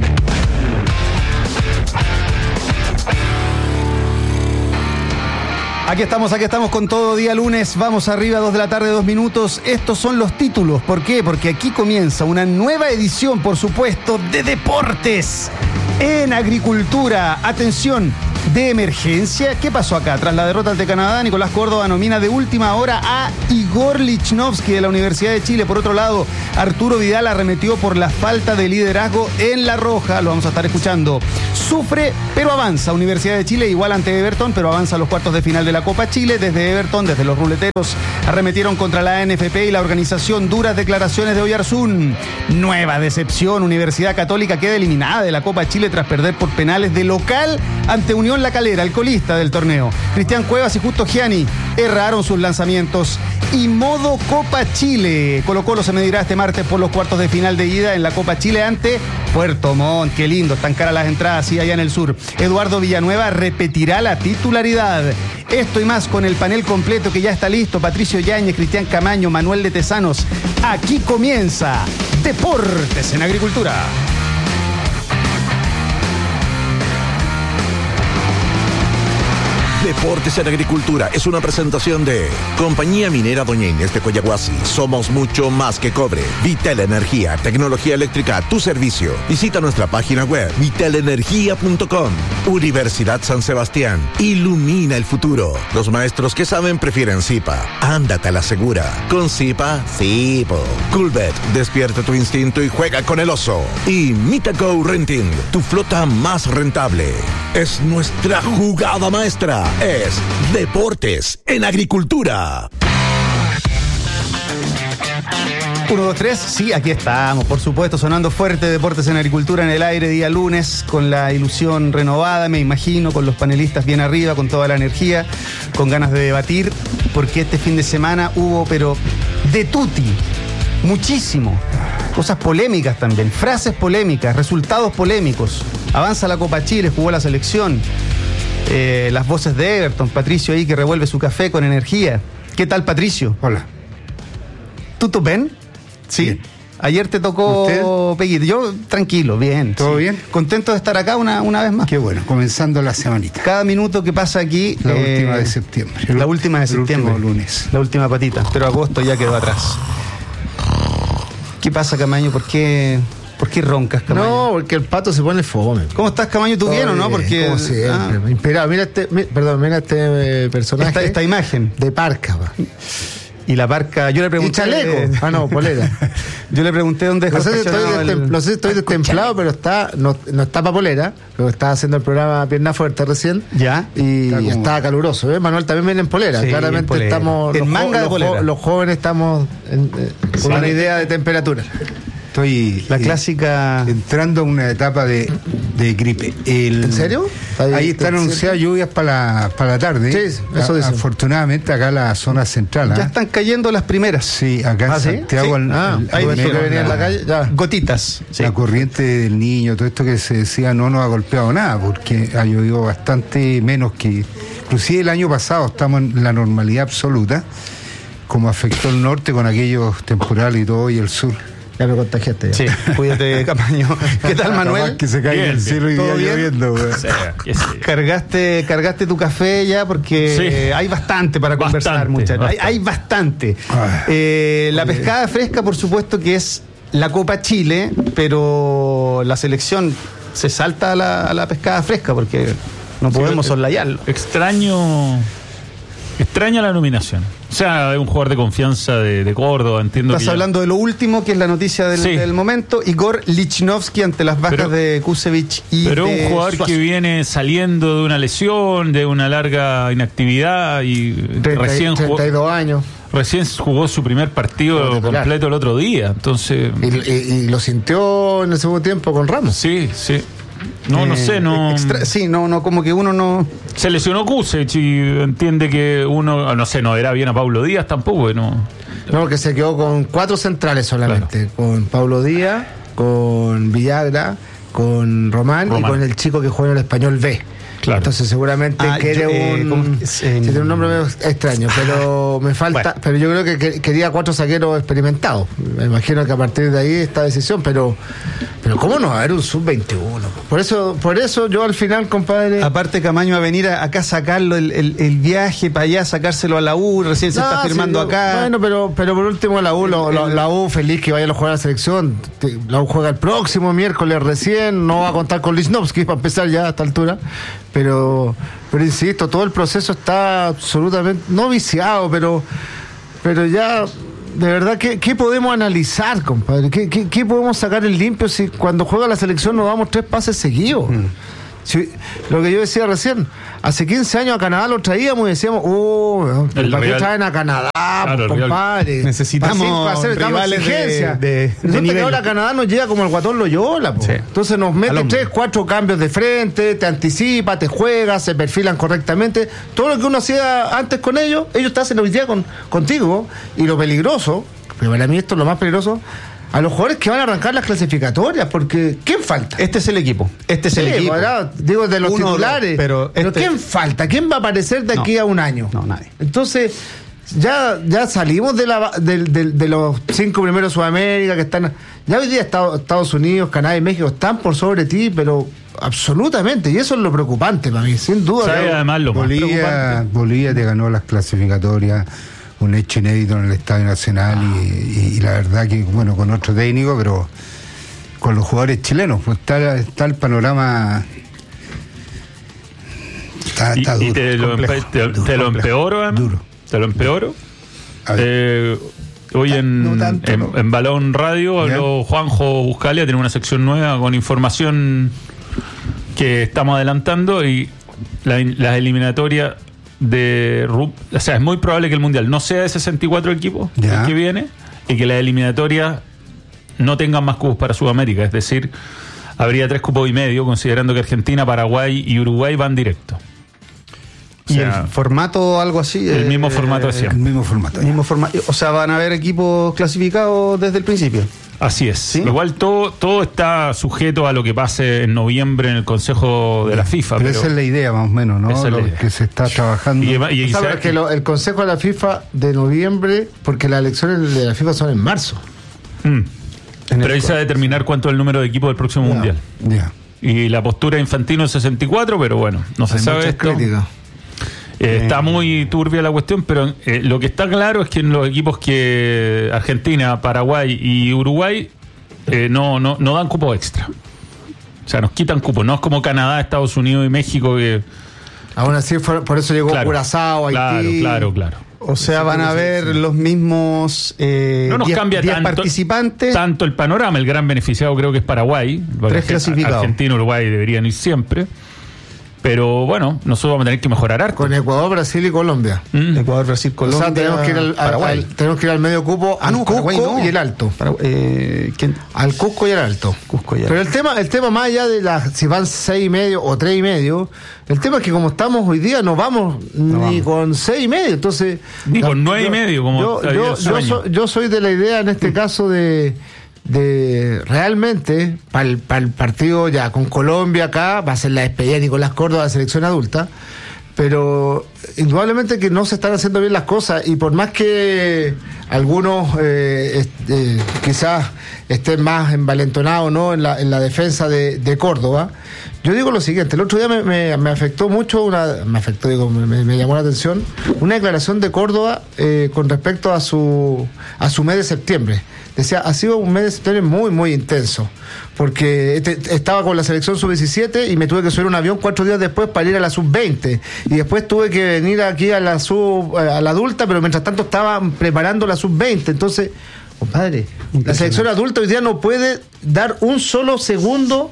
Aquí estamos con todo día lunes. Vamos arriba, 2 de la tarde, 2 minutos. Estos son los títulos. ¿Por qué? Porque aquí comienza una nueva edición, por supuesto, de Deportes en Agricultura. Atención, de emergencia. ¿Qué pasó acá? Tras la derrota ante Canadá, Nicolás Córdoba nomina de última hora a Igor Lichnowsky de la Universidad de Chile. Por otro lado, Arturo Vidal arremetió por la falta de liderazgo en La Roja. Lo vamos a estar escuchando. Sufre, pero avanza. Universidad de Chile igual ante Everton, pero avanza a los cuartos de final de la Copa Chile. Desde Everton, desde los ruleteros, arremetieron contra la NFP y la organización. Duras declaraciones de Oyarzún. Nueva decepción. Universidad Católica queda eliminada de la Copa Chile tras perder por penales de local ante Unión La Calera, el colista del torneo. Cristian Cuevas y Justo Gianni erraron sus lanzamientos. Y modo Copa Chile. Colo-Colo se medirá este martes por los cuartos de final de ida en la Copa Chile ante Puerto Montt. Qué lindo, están caras las entradas y allá en el sur. Eduardo Villanueva repetirá la titularidad. Esto y más con el panel completo que ya está listo. Patricio Yáñez, Cristian Camaño, Manuel de Tesanos. Aquí comienza Deportes en Agricultura. Deportes en Agricultura es una presentación de Compañía Minera Doña Inés de Coyahuasi. Somos mucho más que cobre. Vitel Energía, tecnología eléctrica a tu servicio. Visita nuestra página web vitelenergia.com. Universidad San Sebastián. Ilumina el futuro. Los maestros que saben prefieren Zipa. Ándate a la segura. Con Zipa, sí, po. Coolbet, despierta tu instinto y juega con el oso. Y Mitago Renting, tu flota más rentable. Es nuestra jugada maestra. Es Deportes en Agricultura. 1, 2, 3, sí, aquí estamos, por supuesto, sonando fuerte. Deportes en Agricultura en el aire, día lunes, con la ilusión renovada, me imagino, con los panelistas bien arriba, con toda la energía, con ganas de debatir, porque este fin de semana hubo, pero de tutti, muchísimo. Cosas polémicas también, frases polémicas, resultados polémicos. Avanza la Copa Chile, jugó la selección. Las voces de Everton, Patricio ahí que revuelve su café con energía. ¿Qué tal, Patricio? Hola. ¿Tú ven? Sí. Bien. Ayer te tocó Peguito. Yo, tranquilo, bien. ¿Todo bien? Contento de estar acá una vez más. Qué bueno, comenzando la semanita. Cada minuto que pasa aquí... La última de septiembre. La última de septiembre. El último lunes. La última patita. Pero agosto ya quedó atrás. ¿Qué pasa, Camaño? ¿Por qué roncas, Camaño? No, porque el pato se pone fome. ¿Cómo estás, Camaño? ¿Tú bien o no? Porque como siempre. Inspirado. Mira este personaje. Esta imagen. De parca, va. Y la parca, yo le pregunté... ¿Y chaleco? No, polera. Yo le pregunté dónde dejó no sé si estoy destemplado, pero no está para polera, pero estaba haciendo el programa Pierna Fuerte recién. Ya. Y está caluroso, ¿eh? Manuel también viene en polera. Sí, claramente en polera. Estamos... En manga de polera. Los jóvenes estamos con una idea de temperatura. Estoy la clásica entrando a una etapa de gripe. ¿En serio? Ahí están anunciadas lluvias para la tarde. Sí, eso dice. Afortunadamente acá en la zona central. Ya están cayendo las primeras. Sí, acá en Santiago. Sí. Ahí venía en la calle. Ya. Gotitas. Sí. La corriente del Niño, todo esto que se decía no nos ha golpeado nada, porque ha llovido bastante menos que... Inclusive el año pasado estamos en la normalidad absoluta, como afectó el norte con aquellos temporales y todo, y el sur. Ya me contagiaste. Ya. Sí, cuídate, Camaño. ¿Qué tal, Manuel? Que se caiga el cielo y día lloviendo. Sí. ¿Cargaste tu café ya? Porque hay bastante para conversar, muchachos. Hay bastante. La pescada fresca, por supuesto, que es la Copa Chile, pero la selección se salta a la pescada fresca porque no podemos soslayarlo. Extraña la nominación. O sea, es un jugador de confianza de Córdoba, entiendo. Estás hablando de lo último, que es la noticia del momento. Igor Lichnowsky ante las bajas de Kusevich y pero de un jugador Suazo, que viene saliendo de una lesión, de una larga inactividad y 32 años. Recién jugó su primer partido completo el otro día, entonces... ¿Y lo sintió en el segundo tiempo con Ramos? Sí. No sé, como que uno no... Se lesionó Kusevich y entiende que uno, no era bien a Pablo Díaz tampoco, No, porque se quedó con 4 centrales solamente, con Pablo Díaz, con Villagra, con Román y con el chico que juega en el Español B. Claro. Entonces seguramente tiene un nombre medio extraño, pero me falta, pero yo creo que quería 4 zagueros experimentados. Me imagino que a partir de ahí esta decisión, pero ¿cómo no va a haber un sub-21? Por eso yo al final, compadre. Aparte Camaño va a venir acá a sacarlo el viaje para allá, sacárselo a la U, recién se está firmando acá. Bueno, pero por último la U feliz que vaya a jugar a la selección. La U juega el próximo miércoles recién, no va a contar con Lichnowsky para empezar ya a esta altura. Pero insisto, todo el proceso está absolutamente, no viciado, pero ya, de verdad, ¿qué podemos analizar, compadre? ¿Qué podemos sacar en limpio si cuando juega la selección nos damos 3 pases seguidos? Si, lo que yo decía recién, hace 15 años a Canadá lo traíamos y decíamos, ¿para qué traen a Canadá, compadre? Necesitamos rivales de nivel. Que ahora Canadá nos llega como el guatón Loyola, sí. Entonces nos mete 3, 4 cambios de frente, te anticipa, te juega, se perfilan correctamente. Todo lo que uno hacía antes con ellos te hacen hoy día contigo. Y lo peligroso, pero para mí esto es lo más peligroso, a los jugadores que van a arrancar las clasificatorias, porque ¿quién falta? Este es el equipo. ¿Verdad? Digo, de los titulares. Pero ¿quién falta? ¿Quién va a aparecer de aquí a un año? No, nadie. Entonces, ya salimos de los 5 primeros Sudamérica que están. Ya hoy día Estados Unidos, Canadá y México están por sobre ti, pero absolutamente. Y eso es lo preocupante para mí, sin duda. Además, lo más preocupante. Bolivia te ganó las clasificatorias. Un hecho inédito en el Estadio Nacional y la verdad que, bueno, con otro técnico, pero con los jugadores chilenos, pues está el panorama. Está duro. Y te lo empeoro, duro. Te lo empeoro. Hoy en Balón Radio habló Juanjo Buscalia, tiene una sección nueva con información que estamos adelantando y las eliminatorias o sea, es muy probable que el Mundial no sea de 64 equipos el que viene y que las eliminatorias no tengan más cupos para Sudamérica, es decir, habría 3 cupos y medio, considerando que Argentina, Paraguay y Uruguay van directo. ¿Y el formato algo así? El mismo formato de siempre. El mismo formato. O sea, van a haber equipos clasificados desde el principio. Así es. ¿Sí? Igual todo está sujeto a lo que pase en noviembre en el Consejo de la FIFA. Pero esa es la idea, más o menos, ¿no? Lo que se está trabajando. ¿Sabes que el Consejo de la FIFA de noviembre, porque las elecciones de la FIFA son en marzo? Pero ahí se va a determinar cuánto es el número de equipos del próximo Mundial. Y la postura de Infantino es 64, pero bueno, no se sabe esto. Está muy turbia la cuestión, pero lo que está claro es que en los equipos que Argentina, Paraguay y Uruguay no dan cupo extra. O sea, nos quitan cupos. No es como Canadá, Estados Unidos y México que... Aún así, por eso llegó Curazao, Haití... Claro. O sea, van a haber los mismos no nos cambia 10 participantes. Tanto el panorama. El gran beneficiado creo que es Paraguay. 3 clasificados. Argentina y Uruguay deberían ir siempre. Pero bueno, nosotros vamos a tener que mejorar harto. Con Ecuador, Brasil y Colombia. Ecuador, Brasil, Colombia. O sea, tenemos que ir al medio cupo, al Cusco y el Alto. Al Cusco y el Alto. Pero el tema más allá de si van 6,5 o 3,5, el tema es que como estamos hoy día no vamos ni con 6,5. Entonces, ni con 9,5 como yo soy de la idea en este caso de realmente para el partido ya con Colombia acá va a ser la despedida de Nicolás Córdoba de la selección adulta, pero indudablemente que no se están haciendo bien las cosas y por más que algunos quizás estén más envalentonados, ¿no? en la defensa de Córdoba, yo digo lo siguiente: el otro día me afectó mucho me llamó la atención una declaración de Córdoba con respecto a su mes de septiembre. Decía, ha sido un mes de septiembre muy, muy intenso, porque estaba con la selección sub-17 y me tuve que subir un avión 4 días después para ir a la sub-20, y después tuve que venir aquí a la adulta, pero mientras tanto estaba preparando la sub-20. Entonces, compadre, la selección adulta hoy día no puede dar un solo segundo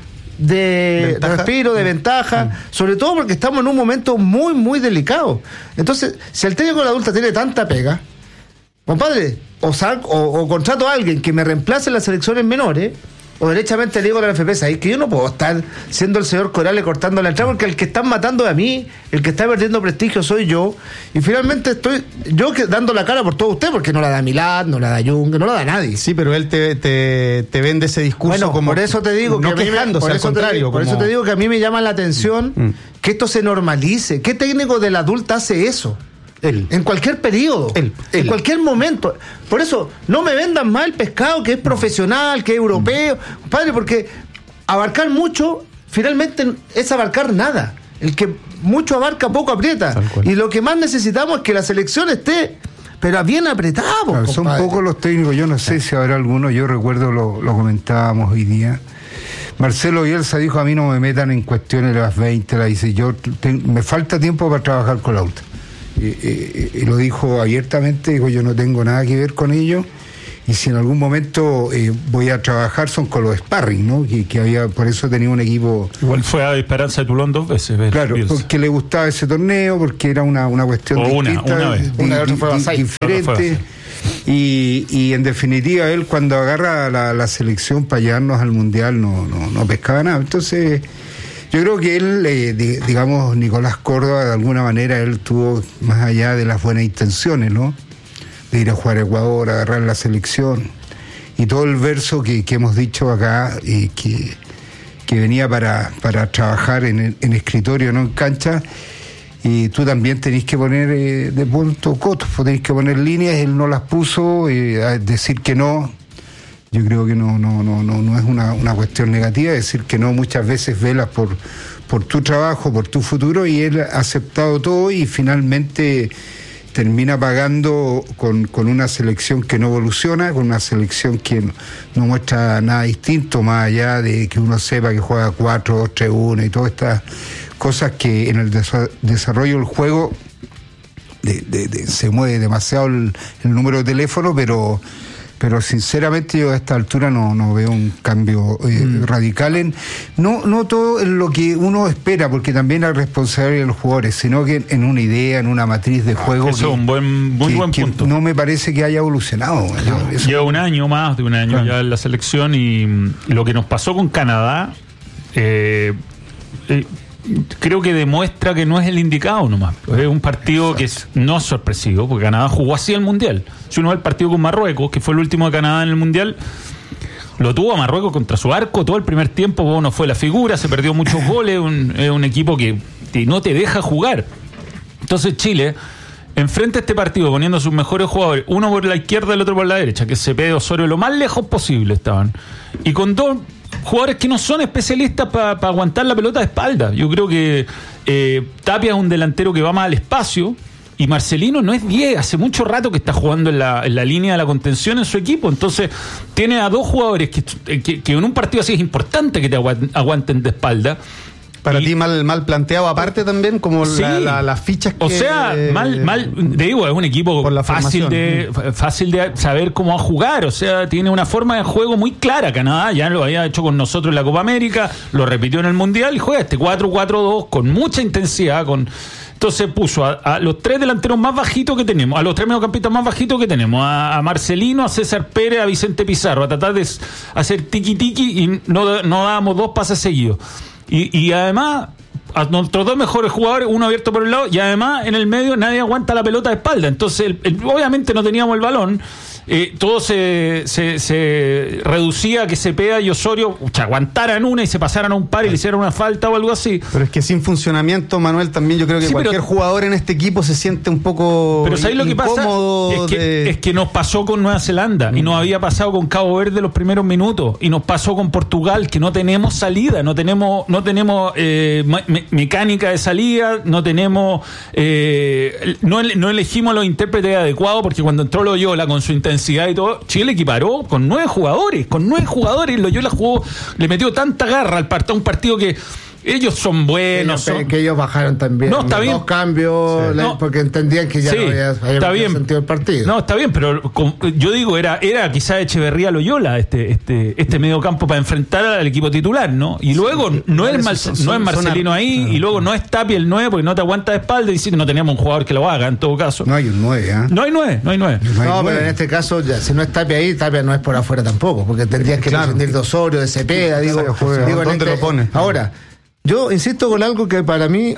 de respiro, de ventaja, sobre todo porque estamos en un momento muy, muy delicado. Entonces, si el técnico de la adulta tiene tanta pega, compadre, o contrato a alguien que me reemplace en las selecciones menores o derechamente le digo a la NFP, ¿sabes? Que yo no puedo estar siendo el señor Corales cortando la entrada, porque el que están matando es a mí, el que está perdiendo prestigio soy yo, y finalmente estoy yo dando la cara por todo usted, porque no la da Milán, no la da Jung, no la da nadie. Sí, pero él te vende ese discurso, bueno, como por eso te digo no que quejándose, al contrario. Por eso te digo que a mí me llama la atención que esto se normalice. ¿Qué técnico del adulto hace eso? Él. En cualquier periodo, en cualquier momento. Por eso, no me vendan más el pescado que es profesional, que es europeo, padre, porque abarcar mucho, finalmente es abarcar nada. El que mucho abarca, poco aprieta. Y lo que más necesitamos es que la selección esté, pero bien apretado. Claro, son pocos los técnicos, yo no sé si habrá alguno, yo recuerdo, lo comentábamos hoy día. Marcelo Bielsa dijo: a mí no me metan en cuestiones de las 20, la dice, me falta tiempo para trabajar con la UTA. Y lo dijo abiertamente, dijo: yo no tengo nada que ver con ello, y si en algún momento voy a trabajar son con los sparring, ¿no? Que había, por eso tenía un equipo. Igual fue a Esperanza de Toulon 2 veces. Claro, Bielsa, porque le gustaba ese torneo, porque era una cuestión distinta, una vez fue diferente. Y en definitiva, él cuando agarra la selección para llevarnos al Mundial no pescaba nada. Entonces, yo creo que él, digamos, Nicolás Córdoba, de alguna manera, él tuvo, más allá de las buenas intenciones, ¿no? De ir a jugar a Ecuador, agarrar la selección, y todo el verso que hemos dicho acá, que venía para trabajar en escritorio, no en cancha. Y tú también tenés que poner de punto cotos, tenés que poner líneas, él no las puso, a decir que no. Yo creo que no es una cuestión negativa, decir que no muchas veces velas por tu trabajo, por tu futuro, y él ha aceptado todo y finalmente termina pagando con una selección que no evoluciona, con una selección que no muestra nada distinto, más allá de que uno sepa que juega 4-2-3-1 y todas estas cosas que en el desarrollo del juego se mueve demasiado el número de teléfono, pero sinceramente yo a esta altura no veo un cambio radical no todo en lo que uno espera, porque también hay responsabilidad de los jugadores, sino que en una idea, en una matriz de juego. Eso es un muy buen punto. No me parece que haya evolucionado. Lleva más de un año ya en la selección, y lo que nos pasó con Canadá creo que demuestra que no es el indicado nomás. Es un partido que no es sorpresivo, porque Canadá jugó así el Mundial. Si uno ve el partido con Marruecos, que fue el último de Canadá en el Mundial, lo tuvo a Marruecos contra su arco todo el primer tiempo, no fue la figura, se perdió muchos goles, es un equipo que no te deja jugar. Entonces Chile enfrenta este partido poniendo a sus mejores jugadores, uno por la izquierda y el otro por la derecha, que Cepeda y Osorio lo más lejos posible estaban, y con dos jugadores que no son especialistas para aguantar la pelota de espalda. Yo creo que Tapia es un delantero que va más al espacio, y Marcelino no es 10, hace mucho rato que está jugando en la línea de la contención en su equipo. Entonces tiene a dos jugadores que en un partido así es importante que te aguanten de espalda. Para ti mal planteado aparte también, como sí, las fichas que... O sea, mal digo, es un equipo fácil de saber cómo va a jugar, o sea, tiene una forma de juego muy clara. Canadá ya lo había hecho con nosotros en la Copa América, lo repitió en el Mundial y juega este 4-4-2 con mucha intensidad, entonces puso a los tres delanteros más bajitos que tenemos, a los tres mediocampistas más bajitos que tenemos, a Marcelino, a César Pérez, a Vicente Pizarro, a tratar de hacer tiki-tiki, y no dábamos dos pases seguidos. Y además, a nuestros dos mejores jugadores, uno abierto por el lado, y además en el medio nadie aguanta la pelota de espalda. Entonces, obviamente no teníamos el balón. Todo se reducía a que Cepeda y Osorio aguantaran una y se pasaran a un par y le hicieran una falta o algo así. Pero es que sin funcionamiento, Manuel, también yo creo que cualquier jugador en este equipo se siente un poco pero ¿sabes lo que pasa? Es que nos pasó con Nueva Zelanda y nos había pasado con Cabo Verde los primeros minutos, y nos pasó con Portugal, que no tenemos salida, no tenemos mecánica de salida, no tenemos no elegimos los intérpretes adecuados, porque cuando entró Loyola con su intensidad y todo, Chile equiparó con 9 jugadores. Loyola jugó, le metió tanta garra al partido, un partido que ellos son buenos. Que ellos bajaron también. No, está bien. Dos cambios, porque entendían que ya no había bien sentido el partido. No, está bien, pero yo digo, era quizá Echeverría Loyola este medio campo para enfrentar al equipo titular, ¿no? Y luego no es Marcelino ahí, y luego no es Tapia el 9 porque no te aguanta de espalda y dice que no teníamos un jugador que lo haga en todo caso. No hay un 9, ¿eh? No hay 9. No, pero en este caso, ya, si no es Tapia ahí, Tapia no es por afuera tampoco, porque tendrías que prescindir de Osorio, de Cepeda, ¿dónde lo pone? Ahora, yo insisto con algo que para mí,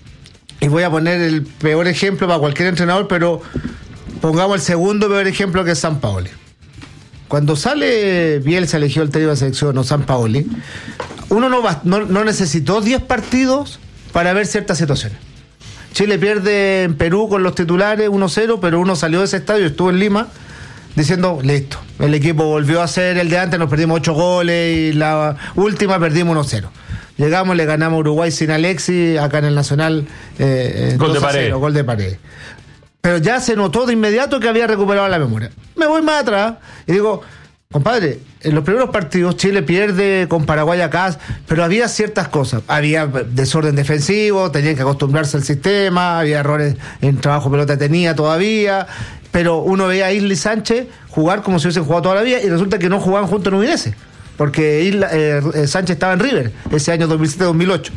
y voy a poner el peor ejemplo para cualquier entrenador, pero pongamos el segundo peor ejemplo, que es Sampaoli. Cuando sale Bielsa, eligió el técnico de selección, o Sampaoli, uno no necesitó 10 partidos para ver ciertas situaciones. Chile pierde en Perú con los titulares 1-0, pero uno salió de ese estadio, estuvo en Lima, diciendo, listo, el equipo volvió a ser el de antes, nos perdimos 8 goles y la última perdimos 1-0. Llegamos, le ganamos a Uruguay sin Alexis, acá en el Nacional, gol de Paredes. Pero ya se notó de inmediato que había recuperado la memoria. Me voy más atrás y digo, compadre, en los primeros partidos Chile pierde con Paraguay acá, pero había ciertas cosas. Había desorden defensivo, tenían que acostumbrarse al sistema, había errores en trabajo pelota, tenía todavía, pero uno veía a Isla y Sánchez jugar como si hubiesen jugado toda la vida y resulta que no jugaban juntos en Udinese, porque Sánchez estaba en River ese año 2007-2008.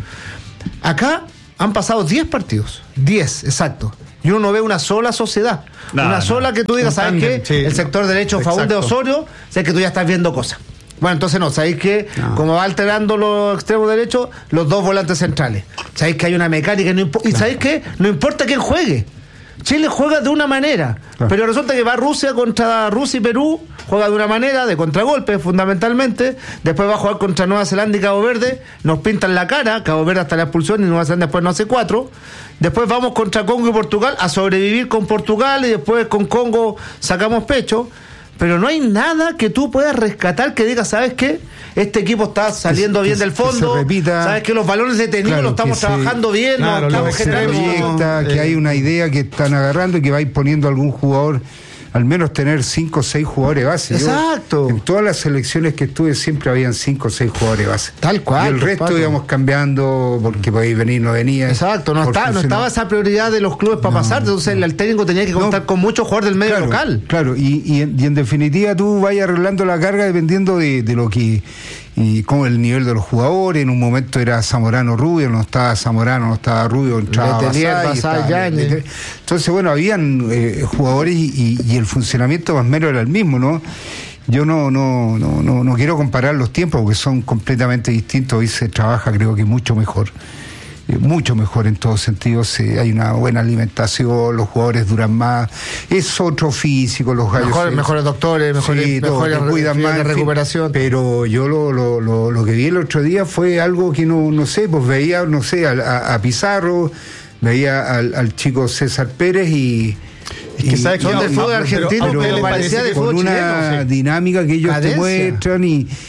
Acá han pasado 10 partidos, 10, exacto. Y uno no ve una sola sociedad, sola que tú digas, ¿sabes qué? Sí, el sector derecho a favor de Osorio, sé que tú ya estás viendo cosas. Bueno, entonces no, ¿sabéis que como va alterando los extremos derechos, los dos volantes centrales? ¿Sabéis que hay una mecánica? Y ¿sabéis qué? No importa quién juegue. Chile juega de una manera, pero resulta que va Rusia contra Rusia y Perú, juega de una manera, de contragolpe fundamentalmente, después va a jugar contra Nueva Zelanda y Cabo Verde, nos pintan la cara, Cabo Verde hasta la expulsión y Nueva Zelanda después no hace 4, después vamos contra Congo y Portugal a sobrevivir con Portugal y después con Congo sacamos pecho, pero no hay nada que tú puedas rescatar que digas, ¿sabes qué? Este equipo está saliendo bien del fondo, ¿sabes qué? Los balones detenidos lo estamos trabajando bien, estamos generando... que hay una idea que están agarrando y que va a ir poniendo algún jugador, al menos tener 5 o 6 jugadores base. Exacto. En todas las selecciones que estuve siempre habían 5 o 6 jugadores base. Tal cual. Y el resto íbamos cambiando porque podéis venir, no venía. Exacto, no estaba esa prioridad de los clubes para pasar, entonces el técnico tenía que contar con muchos jugadores del medio local. Claro, y en definitiva tú vas arreglando la carga dependiendo de lo que... y como el nivel de los jugadores. En un momento era Zamorano Rubio, no estaba Zamorano, no estaba Rubio, entraba Basay. Entonces, bueno, habían jugadores y el funcionamiento más o menos era el mismo, ¿no? Yo no quiero comparar los tiempos porque son completamente distintos. Hoy se trabaja, creo que mucho mejor en todos sentidos. Hay una buena alimentación, los jugadores duran más, es otro físico, los gallos mejores doctores, mejores cuidan más de recuperación. Pero yo lo que vi el otro día fue algo que no sé, pues veía, no sé, a Pizarro, veía al chico César Pérez y que sabes que son del fútbol argentino, pero le parecía de fútbol chileno, una dinámica que ellos te muestran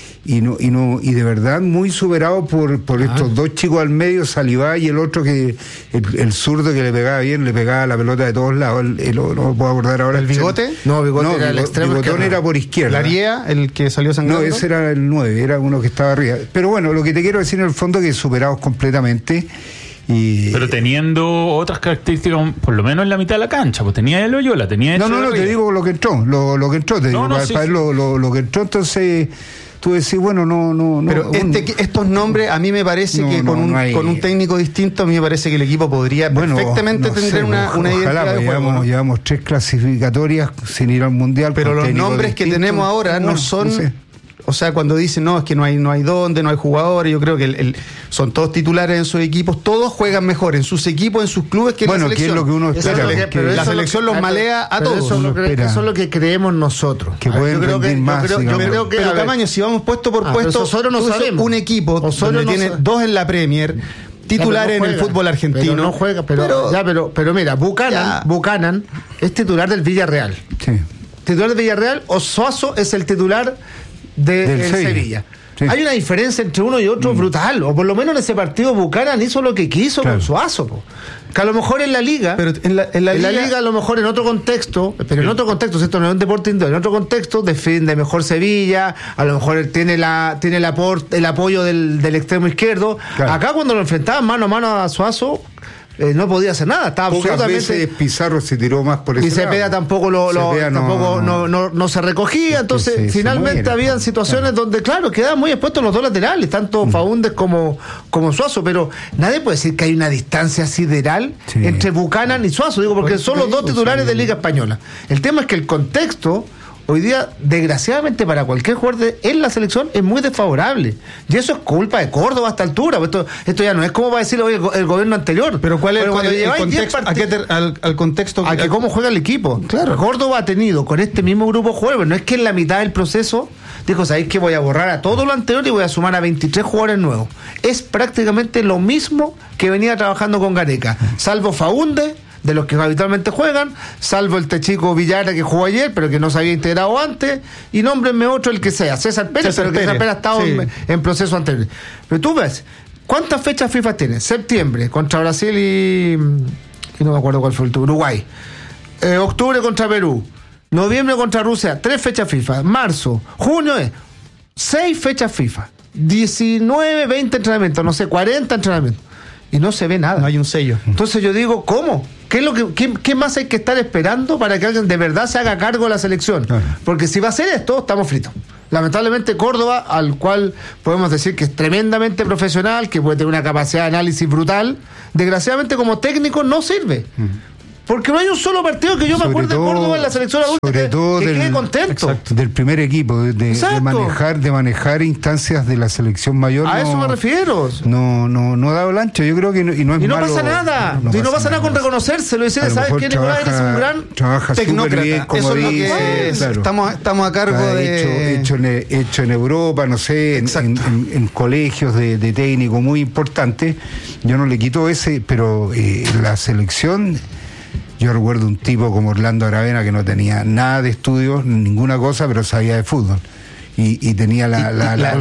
y de verdad muy superado por estos dos chicos al medio, Salivá y el otro que el zurdo que le pegaba bien, le pegaba la pelota de todos lados, no lo puedo acordar ahora. ¿El Bigote? No, Bigote era el extremo. Bigotón era por izquierda. ¿Laría, el que salió sangrando? No, ese era el 9, era uno que estaba arriba. Pero bueno, lo que te quiero decir en el fondo es que superados completamente. Pero teniendo otras características, por lo menos en la mitad de la cancha, pues tenía el Loyola, tenía No, te digo lo que entró, lo que entró, te digo, para ver lo que entró, entonces tú decís, bueno, no. Pero estos nombres, a mí me parece que con un técnico distinto, a mí me parece que el equipo podría perfectamente tener una identidad de juego, ¿no? Llevamos 3 clasificatorias sin ir al Mundial. Pero los nombres que tenemos ahora no son... O sea, cuando dicen, no, es que no hay dónde, no hay jugadores, yo creo que son todos titulares en sus equipos, todos juegan mejor en sus equipos, en sus clubes que en la selección. ¿Qué es lo que uno espera? La selección los malea a todos. Eso es lo que creemos nosotros. Que pueden rendir más. Yo creo que, pero Camaño, si vamos puesto por puesto, nosotros no sabemos. Un equipo donde tiene 2 en la Premier, titulares en el fútbol argentino. Pero no juega, pero mira, Buchanan es titular del Villarreal. Sí. Titular del Villarreal, o Suazo es el titular del Sevilla. hay una diferencia entre uno y otro brutal, o por lo menos en ese partido Buchanan hizo lo que quiso con Suazo, que a lo mejor en la liga, pero en la liga a lo mejor en otro contexto, pero en otro contexto, ¿cierto? No es un deporte individual, en otro contexto defiende mejor Sevilla, a lo mejor tiene el apoyo del extremo izquierdo. Acá cuando lo enfrentaban mano a mano a Suazo, no podía hacer nada, estaba pocas absolutamente. Veces Pizarro se tiró más por ese y Cepeda tampoco no se recogía, entonces finalmente habían situaciones donde, claro, quedaban muy expuestos los dos laterales, tanto Faúndez como Suazo, pero nadie puede decir que hay una distancia sideral entre Buchanan y Suazo, digo, porque son los dos titulares de Liga Española. El tema es que el contexto hoy día, desgraciadamente para cualquier jugador en la selección, es muy desfavorable. Y eso es culpa de Córdoba a esta altura. Esto ya no es como va a decir hoy el gobierno anterior. Pero ¿cuál es el contexto? Al contexto. A que cómo juega el equipo. Claro. Córdoba ha tenido con este mismo grupo jugadores, no es que en la mitad del proceso dijo, ¿sabéis que voy a borrar a todo lo anterior y voy a sumar a 23 jugadores nuevos? Es prácticamente lo mismo que venía trabajando con Gareca, salvo Faúndez, de los que habitualmente juegan, salvo el Techico Villara que jugó ayer, pero que no se había integrado antes, y nómbrenme otro, el que sea, César Pérez, César Pérez ha estado en proceso anterior. Pero tú ves, ¿cuántas fechas FIFA tiene? Septiembre, contra Brasil y no me acuerdo cuál fue el Uruguay. Octubre contra Perú. Noviembre contra Rusia, 3 fechas FIFA. Marzo, junio, 6 fechas FIFA. 19, 20 entrenamientos, no sé, 40 entrenamientos. Y no se ve nada. No hay un sello. Entonces yo digo, ¿cómo? ¿Qué más hay que estar esperando para que alguien de verdad se haga cargo de la selección? Porque si va a hacer esto, estamos fritos. Lamentablemente Córdoba, al cual podemos decir que es tremendamente profesional, que puede tener una capacidad de análisis brutal, desgraciadamente como técnico no sirve. Porque no hay un solo partido que yo me acuerde de Córdoba en la selección adulta que quede contento. Del primer equipo, de manejar instancias de la selección mayor. A eso me refiero. No ha dado el ancho, yo creo que no es malo. Y no pasa nada. Y no pasa nada con reconocerse. ¿Sabes qué? Nicolás eres un gran tecnócrata. Bien, eso es lo que es. Claro. Estamos a cargo hecho en Europa, no sé, en colegios de técnico muy importantes. Yo no le quito ese, pero la selección. Yo recuerdo un tipo como Orlando Aravena que no tenía nada de estudios, ninguna cosa, pero sabía de fútbol. Y tenía la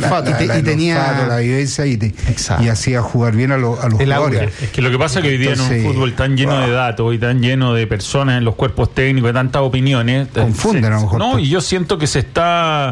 vivencia y hacía jugar bien a los jugadores. Es que lo que pasa es que hoy día en un fútbol tan lleno de datos y tan lleno de personas en los cuerpos técnicos, de tantas opiniones, confunden a lo mejor. No, y yo siento que se está,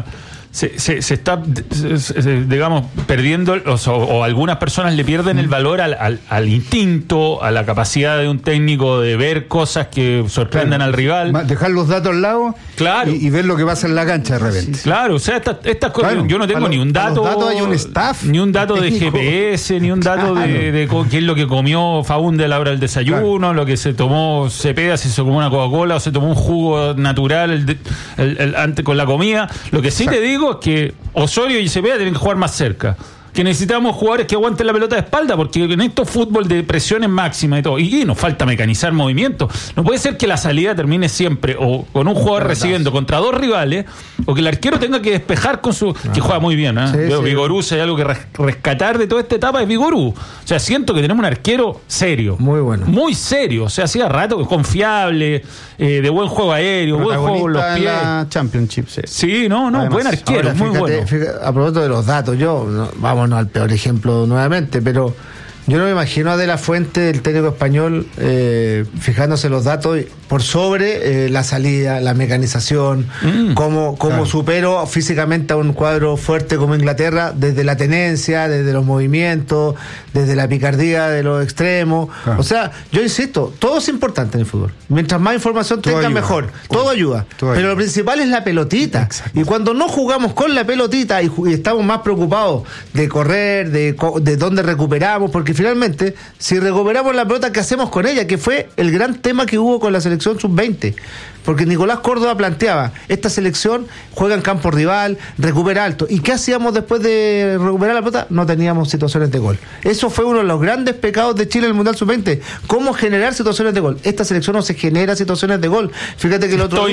digamos, perdiendo, o algunas personas le pierden el valor al instinto, a la capacidad de un técnico de ver cosas que sorprendan al rival. Dejar los datos al lado y ver lo que pasa en la cancha de repente. Claro, o sea, estas cosas, yo no tengo ni un dato. Los datos hay un staff. Ni un dato de GPS, ni un dato de qué es lo que comió Faúndez a la hora del desayuno, lo que se tomó Cepeda, si se tomó una Coca-Cola o se tomó un jugo natural antes con la comida. Lo que sí te digo es que Osorio y Cepeda tienen que jugar más cerca, que necesitamos jugadores que aguanten la pelota de espalda, porque en estos fútbol de presiones máximas y todo, y nos falta mecanizar movimientos. No puede ser que la salida termine siempre o con un jugador recibiendo contra dos rivales, o que el arquero tenga que despejar con su... que juega muy bien, Vigorú, si hay algo que rescatar de toda esta etapa es Vigorú. O sea, siento que tenemos un arquero serio, muy bueno, muy serio, o sea, hacía rato confiable, de buen juego aéreo, buen juego con los pies. La Championship, Además, buen arquero. Ahora, muy bueno. A propósito de los datos, vamos al peor ejemplo nuevamente, pero yo no me imagino a De La Fuente, el técnico español, fijándose los datos por sobre la salida, la mecanización, cómo supero físicamente a un cuadro fuerte como Inglaterra, desde la tenencia, desde los movimientos, desde la picardía de los extremos. O sea, yo insisto, todo es importante en el fútbol. Mientras más información tengan, mejor. Todo ayuda. Pero lo principal es la pelotita. Exacto. Y cuando no jugamos con la pelotita y estamos más preocupados de correr, de dónde recuperamos, porque finalmente, si recuperamos la pelota, ¿qué hacemos con ella? Que fue el gran tema que hubo con la selección sub-20. Porque Nicolás Córdoba planteaba, esta selección juega en campo rival, recupera alto. ¿Y qué hacíamos después de recuperar la pelota? No teníamos situaciones de gol. Eso fue uno de los grandes pecados de Chile en el Mundial sub-20. ¿Cómo generar situaciones de gol? Esta selección no se genera situaciones de gol. Fíjate que el otro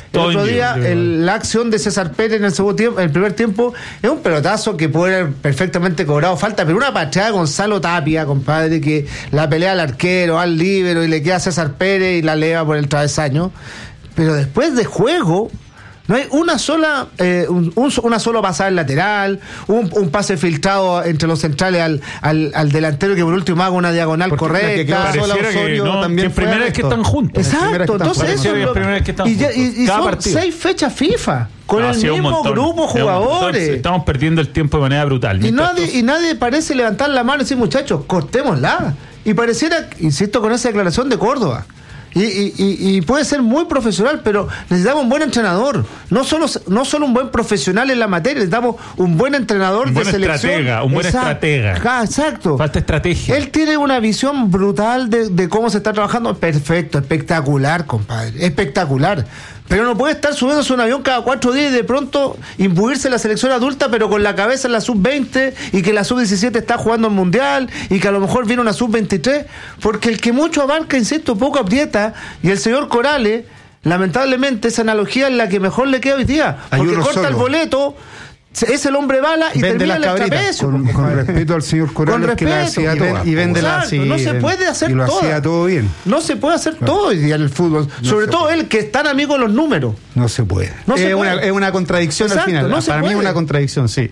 día, la acción de César Pérez en el segundo tiempo, en el primer tiempo, es un pelotazo que puede haber perfectamente cobrado falta, pero una pateada de Gonzalo Tapia, compadre, que la pelea al arquero, al líbero, y le queda a César Pérez y la eleva por el travesaño. Pero después de juego, No hay una sola una sola pasada en lateral, un pase filtrado entre los centrales al delantero que por último haga una diagonal correcta. También primera vez que están juntos. Exacto, entonces eso y son 6 fechas FIFA con el mismo grupo de jugadores. Estamos perdiendo el tiempo de manera brutal. Y nadie parece levantar la mano y decir, muchachos, cortémosla. Y pareciera, insisto con esa declaración de Córdoba, y puede ser muy profesional, pero necesitamos un buen entrenador, no solo un buen profesional en la materia, necesitamos un buen entrenador de selección, un buen estratega. Exacto. Falta estrategia. Él tiene una visión brutal de cómo se está trabajando. Perfecto, espectacular, compadre, espectacular. Pero no puede estar subiéndose un avión cada 4 días y de pronto imbuirse en la selección adulta, pero con la cabeza en la sub-20 y que la sub-17 está jugando el mundial y que a lo mejor viene una sub-23, porque el que mucho abarca, insisto, poco aprieta, y el señor Corales, lamentablemente, esa analogía es la que mejor le queda hoy día, porque corta el boleto, es el hombre bala y vende termina el trapecio. Con respeto al señor Corales, que la hacía toda. Y no se puede hacer y lo hacía todo bien. No se puede hacer todo hoy día en el fútbol. Sobre todo él, que es tan amigo de los números. No se puede. Es una contradicción. Exacto, al final. Para mí es una contradicción, sí.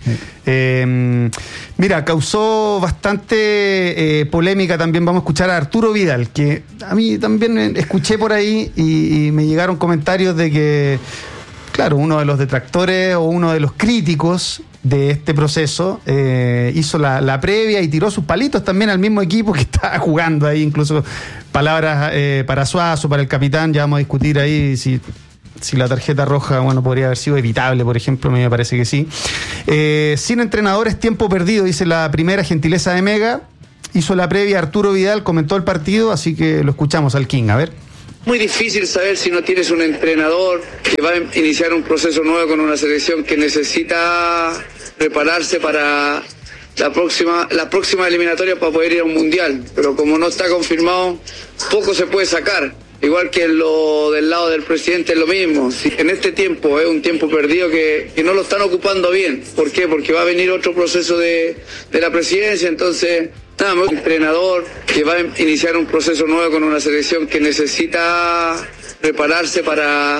Mira, causó bastante polémica también. Vamos a escuchar a Arturo Vidal, que a mí también escuché por ahí y me llegaron comentarios de que, claro, uno de los detractores o uno de los críticos de este proceso hizo la previa y tiró sus palitos también al mismo equipo que estaba jugando ahí, incluso palabras para Suazo, para el capitán. Ya vamos a discutir ahí si la tarjeta roja, podría haber sido evitable, por ejemplo. Me parece que sí. Sin entrenadores, tiempo perdido, dice la primera gentileza de Mega. Hizo la previa Arturo Vidal, comentó el partido, así que lo escuchamos al King, a ver. Muy difícil saber si no tienes un entrenador que va a iniciar un proceso nuevo con una selección que necesita prepararse para la próxima eliminatoria para poder ir a un mundial. Pero como no está confirmado, poco se puede sacar. Igual que lo del lado del presidente es lo mismo. Si en este tiempo es un tiempo perdido que no lo están ocupando bien. ¿Por qué? Porque va a venir otro proceso de la presidencia, entonces... un entrenador que va a iniciar un proceso nuevo con una selección que necesita prepararse para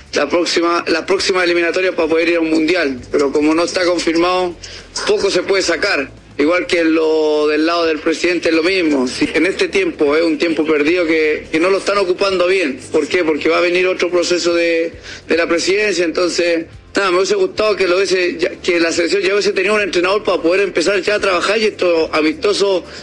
la próxima eliminatoria para poder ir a un mundial. Pero como no está confirmado, poco se puede sacar. Igual que lo del lado del presidente es lo mismo. Si en este tiempo es un tiempo perdido que no lo están ocupando bien. ¿Por qué? Porque va a venir otro proceso de la presidencia, entonces... me hubiese gustado que la selección ya hubiese tenido un entrenador para poder empezar ya a trabajar, y estos amistosos